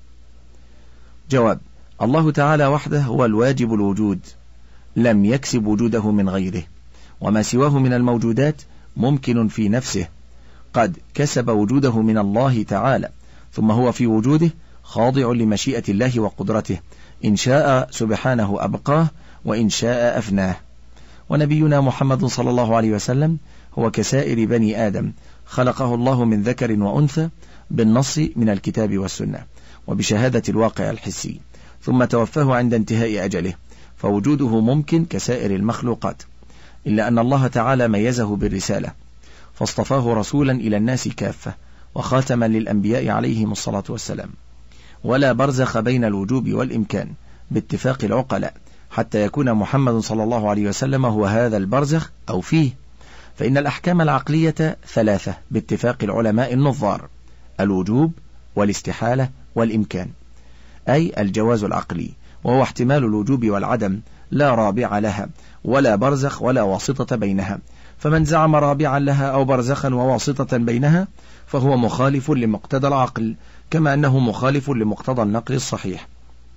جواب: الله تعالى وحده هو الواجب الوجود، لم يكسب وجوده من غيره، وما سواه من الموجودات ممكن في نفسه قد كسب وجوده من الله تعالى، ثم هو في وجوده خاضع لمشيئة الله وقدرته، إن شاء سبحانه أبقاه وإن شاء أفناه. ونبينا محمد صلى الله عليه وسلم هو كسائر بني آدم، خلقه الله من ذكر وأنثى بالنص من الكتاب والسنة وبشهادة الواقع الحسي، ثم توفاه عند انتهاء أجله، فوجوده ممكن كسائر المخلوقات، إلا أن الله تعالى ميزه بالرسالة فاصطفاه رسولا إلى الناس كافة وخاتما للأنبياء عليهم الصلاة والسلام. ولا برزخ بين الوجوب والإمكان باتفاق العقلاء حتى يكون محمد صلى الله عليه وسلم هو هذا البرزخ أو فيه، فإن الأحكام العقلية ثلاثة باتفاق العلماء النظار: الوجوب والاستحالة والإمكان، أي الجواز العقلي، وهو احتمال الوجوب والعدم لا رابع لها ولا برزخ ولا واسطة بينها، فمن زعم رابعا لها أو برزخا وواسطة بينها فهو مخالف لمقتضى العقل، كما أنه مخالف لمقتضى النقل الصحيح.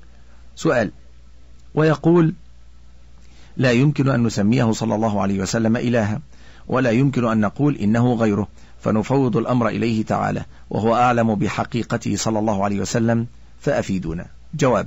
سؤال: ويقول: لا يمكن أن نسميه صلى الله عليه وسلم إلها، ولا يمكن أن نقول إنه غيره، فنفوض الأمر إليه تعالى وهو أعلم بحقيقته صلى الله عليه وسلم، فأفيدونا. جواب: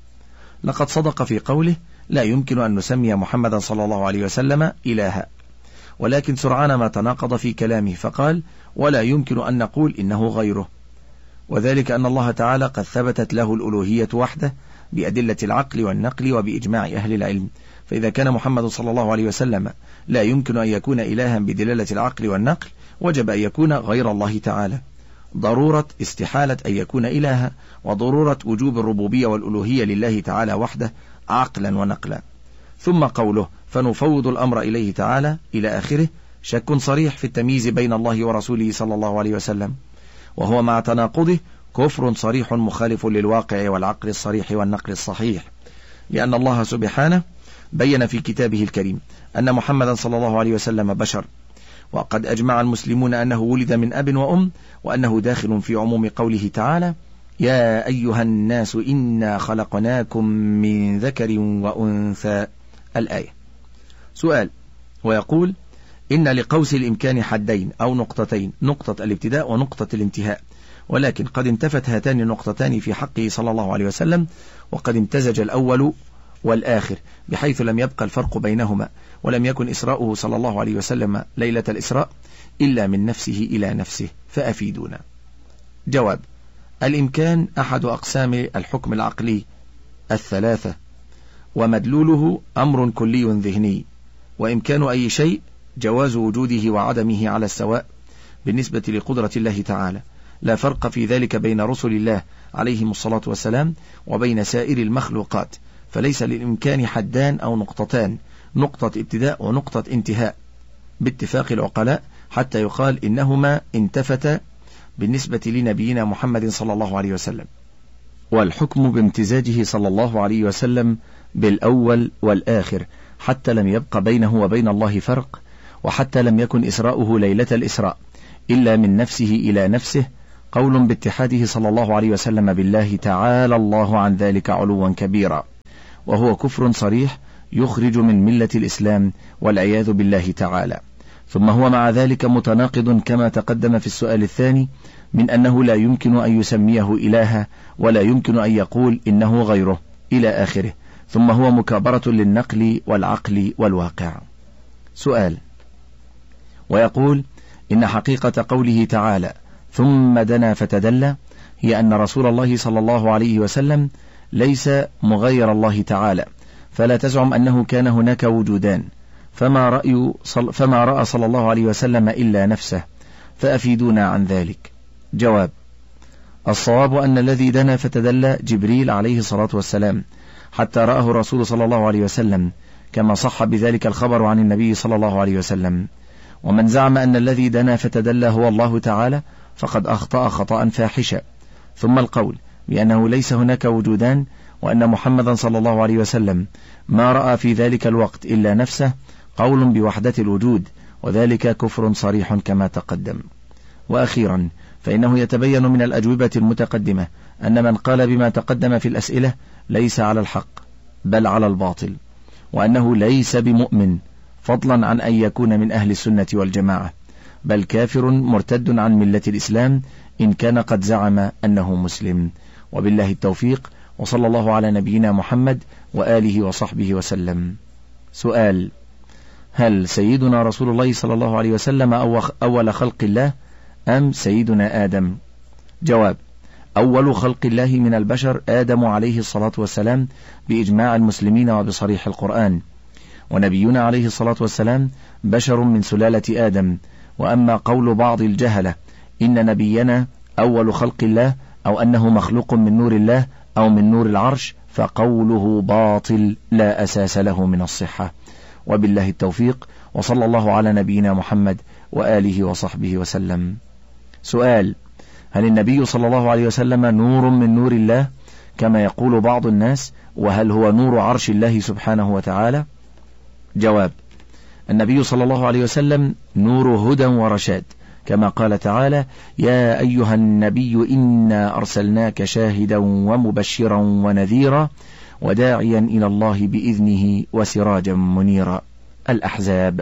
لقد صدق في قوله: لا يمكن أن نسمي محمدا صلى الله عليه وسلم إلها، ولكن سرعان ما تناقض في كلامه فقال: ولا يمكن أن نقول إنه غيره، وذلك أن الله تعالى قد ثبتت له الألوهية وحده بأدلة العقل والنقل وبإجماع أهل العلم، فإذا كان محمد صلى الله عليه وسلم لا يمكن أن يكون إلها بدلالة العقل والنقل، وجب أن يكون غير الله تعالى، ضرورة استحالة أن يكون إلها، وضرورة وجوب الربوبية والألوهية لله تعالى وحده عقلا ونقلا. ثم قوله: فنفوض الأمر إليه تعالى إلى آخره، شك صريح في التمييز بين الله ورسوله صلى الله عليه وسلم، وهو مع تناقضه كفر صريح مخالف للواقع والعقل الصريح والنقل الصحيح، لأن الله سبحانه بين في كتابه الكريم أن محمدا صلى الله عليه وسلم بشر، وقد أجمع المسلمون أنه ولد من أب وأم، وأنه داخل في عموم قوله تعالى: يا أيها الناس إنا خلقناكم من ذكر وأنثى، الآية. سؤال: ويقول: إن لقوس الإمكان حدين أو نقطتين، نقطة الابتداء ونقطة الانتهاء، ولكن قد انتفت هاتان النقطتان في حقه صلى الله عليه وسلم، وقد امتزج الأول والآخر بحيث لم يبقى الفرق بينهما، ولم يكن إسراؤه صلى الله عليه وسلم ليلة الإسراء إلا من نفسه إلى نفسه، فأفيدونا. جواب: الإمكان أحد أقسام الحكم العقلي الثلاثة، ومدلوله أمر كلي ذهني، وإمكان أي شيء جواز وجوده وعدمه على السواء بالنسبة لقدرة الله تعالى، لا فرق في ذلك بين رسل الله عليهم الصلاة والسلام وبين سائر المخلوقات، فليس للإمكان حدان أو نقطتان، نقطة ابتداء ونقطة انتهاء باتفاق العقلاء، حتى يقال إنهما انتفتا بالنسبة لنبينا محمد صلى الله عليه وسلم. والحكم بامتزاجه صلى الله عليه وسلم بالأول والآخر حتى لم يبق بينه وبين الله فرق، وحتى لم يكن إسراؤه ليلة الإسراء إلا من نفسه إلى نفسه، قول باتحاده صلى الله عليه وسلم بالله تعالى الله عن ذلك علوا كبيرا، وهو كفر صريح يخرج من ملة الإسلام والعياذ بالله تعالى. ثم هو مع ذلك متناقض كما تقدم في السؤال الثاني، من أنه لا يمكن أن يسميه إلها ولا يمكن أن يقول إنه غيره إلى آخره. ثم هو مكابرة للنقل والعقل والواقع. سؤال: ويقول إن حقيقة قوله تعالى ثم دنا فتدلى هي أن رسول الله صلى الله عليه وسلم ليس مغير الله تعالى، فلا تزعم أنه كان هناك وجودان، فما رأي صل فما رأى صلى الله عليه وسلم إلا نفسه، فأفيدونا عن ذلك. جواب: الصواب أن الذي دنا فتدلى جبريل عليه الصلاة والسلام، حتى رآه الرسول صلى الله عليه وسلم، كما صح بذلك الخبر عن النبي صلى الله عليه وسلم. ومن زعم أن الذي دنا فتدلى هو الله تعالى فقد أخطأ خطأ فاحشا. ثم القول بأنه ليس هناك وجودان وأن محمدا صلى الله عليه وسلم ما رأى في ذلك الوقت إلا نفسه قول بوحدة الوجود، وذلك كفر صريح كما تقدم. وأخيرا فإنه يتبين من الأجوبة المتقدمة أن من قال بما تقدم في الأسئلة ليس على الحق بل على الباطل، وأنه ليس بمؤمن فضلا عن أن يكون من أهل السنة والجماعة، بل كافر مرتد عن ملة الإسلام إن كان قد زعم أنه مسلم. وبالله التوفيق، وصلى الله على نبينا محمد وآله وصحبه وسلم. سؤال: هل سيدنا رسول الله صلى الله عليه وسلم أول خلق الله أم سيدنا آدم؟ جواب: أول خلق الله من البشر آدم عليه الصلاة والسلام بإجماع المسلمين وبصريح القرآن، ونبينا عليه الصلاة والسلام بشر من سلالة آدم. وأما قول بعض الجهلة إن نبينا أول خلق الله أو أنه مخلوق من نور الله أو من نور العرش فقوله باطل لا أساس له من الصحة. وبالله التوفيق، وصلى الله على نبينا محمد وآله وصحبه وسلم. سؤال: هل النبي صلى الله عليه وسلم نور من نور الله كما يقول بعض الناس، وهل هو نور عرش الله سبحانه وتعالى؟ جواب: النبي صلى الله عليه وسلم نور هدى ورشاد، كما قال تعالى: يا أيها النبي إنا أرسلناك شاهدا ومبشرا ونذيرا وداعيا إلى الله بإذنه وسراجا منيرا. الأحزاب.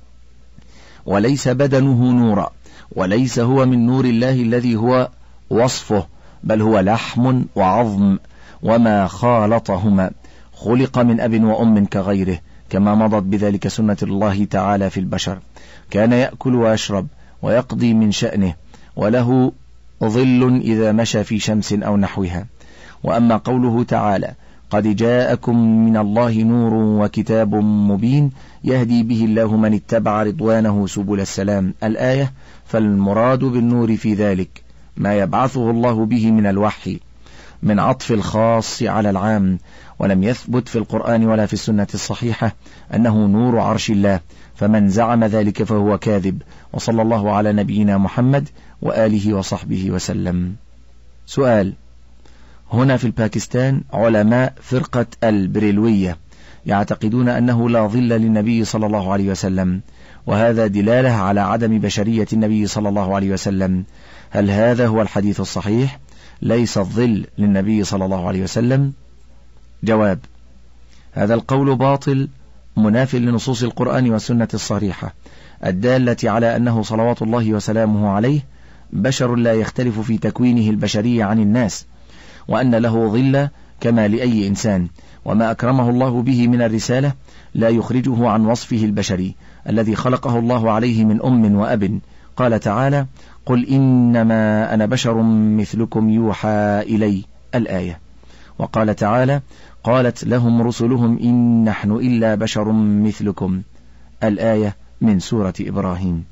وليس بدنه نورا، وليس هو من نور الله الذي هو وصفه، بل هو لحم وعظم وما خالطهما، خلق من أب وأم كغيره، كما مضت بذلك سنة الله تعالى في البشر. كان يأكل ويشرب ويقضي من شأنه، وله ظل إذا مشى في شمس أو نحوها. وأما قوله تعالى: قد جاءكم من الله نور وكتاب مبين يهدي به الله من اتبع رضوانه سبل السلام، الآية، فالمراد بالنور في ذلك ما يبعثه الله به من الوحي من عطف الخاص على العام، ولم يثبت في القرآن ولا في السنة الصحيحة أنه نور عرش الله، فمن زعم ذلك فهو كاذب. وصلى الله على نبينا محمد وآله وصحبه وسلم. سؤال: هنا في الباكستان علماء فرقة البريلوية يعتقدون أنه لا ظل للنبي صلى الله عليه وسلم، وهذا دلالة على عدم بشرية النبي صلى الله عليه وسلم. هل هذا هو الحديث الصحيح؟ ليس الظل للنبي صلى الله عليه وسلم. جواب: هذا القول باطل مناف لنصوص القرآن والسنة الصريحة الدالة على أنه صلوات الله وسلامه عليه بشر لا يختلف في تكوينه البشري عن الناس، وأن له ظل كما لأي إنسان، وما أكرمه الله به من الرسالة لا يخرجه عن وصفه البشري الذي خلقه الله عليه من أم وأب. قال تعالى: قل إنما أنا بشر مثلكم يوحى إلي، الآية. وقال تعالى: قالت لهم رسلهم إن نحن إلا بشر مثلكم، الآية من سورة إبراهيم.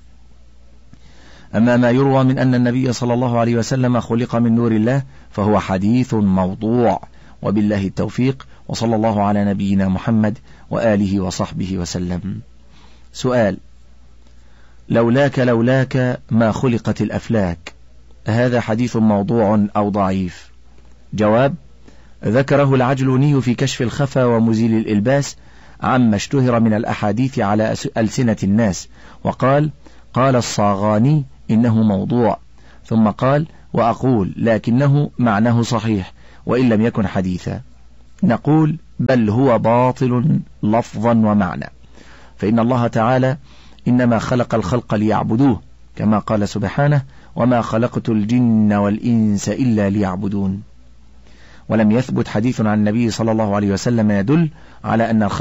أما ما يروى من أن النبي صلى الله عليه وسلم خلق من نور الله فهو حديث موضوع، وبالله التوفيق، وصلى الله على نبينا محمد وآله وصحبه وسلم. سؤال: لولاك لولاك ما خلقت الأفلاك، هذا حديث موضوع أو ضعيف؟ جواب: ذكره العجلوني في كشف الخفا ومزيل الإلباس عما اشتهر من الأحاديث على ألسنة الناس، وقال: قال الصاغاني إنه موضوع، ثم قال: وأقول لكنه معناه صحيح وإن لم يكن حديثا. نقول: بل هو باطل لفظا ومعنى، فإن الله تعالى إنما خلق الخلق ليعبدوه، كما قال سبحانه: وما خلقت الجن والإنس إلا ليعبدون. ولم يثبت حديث عن النبي صلى الله عليه وسلم يدل على أن الخلق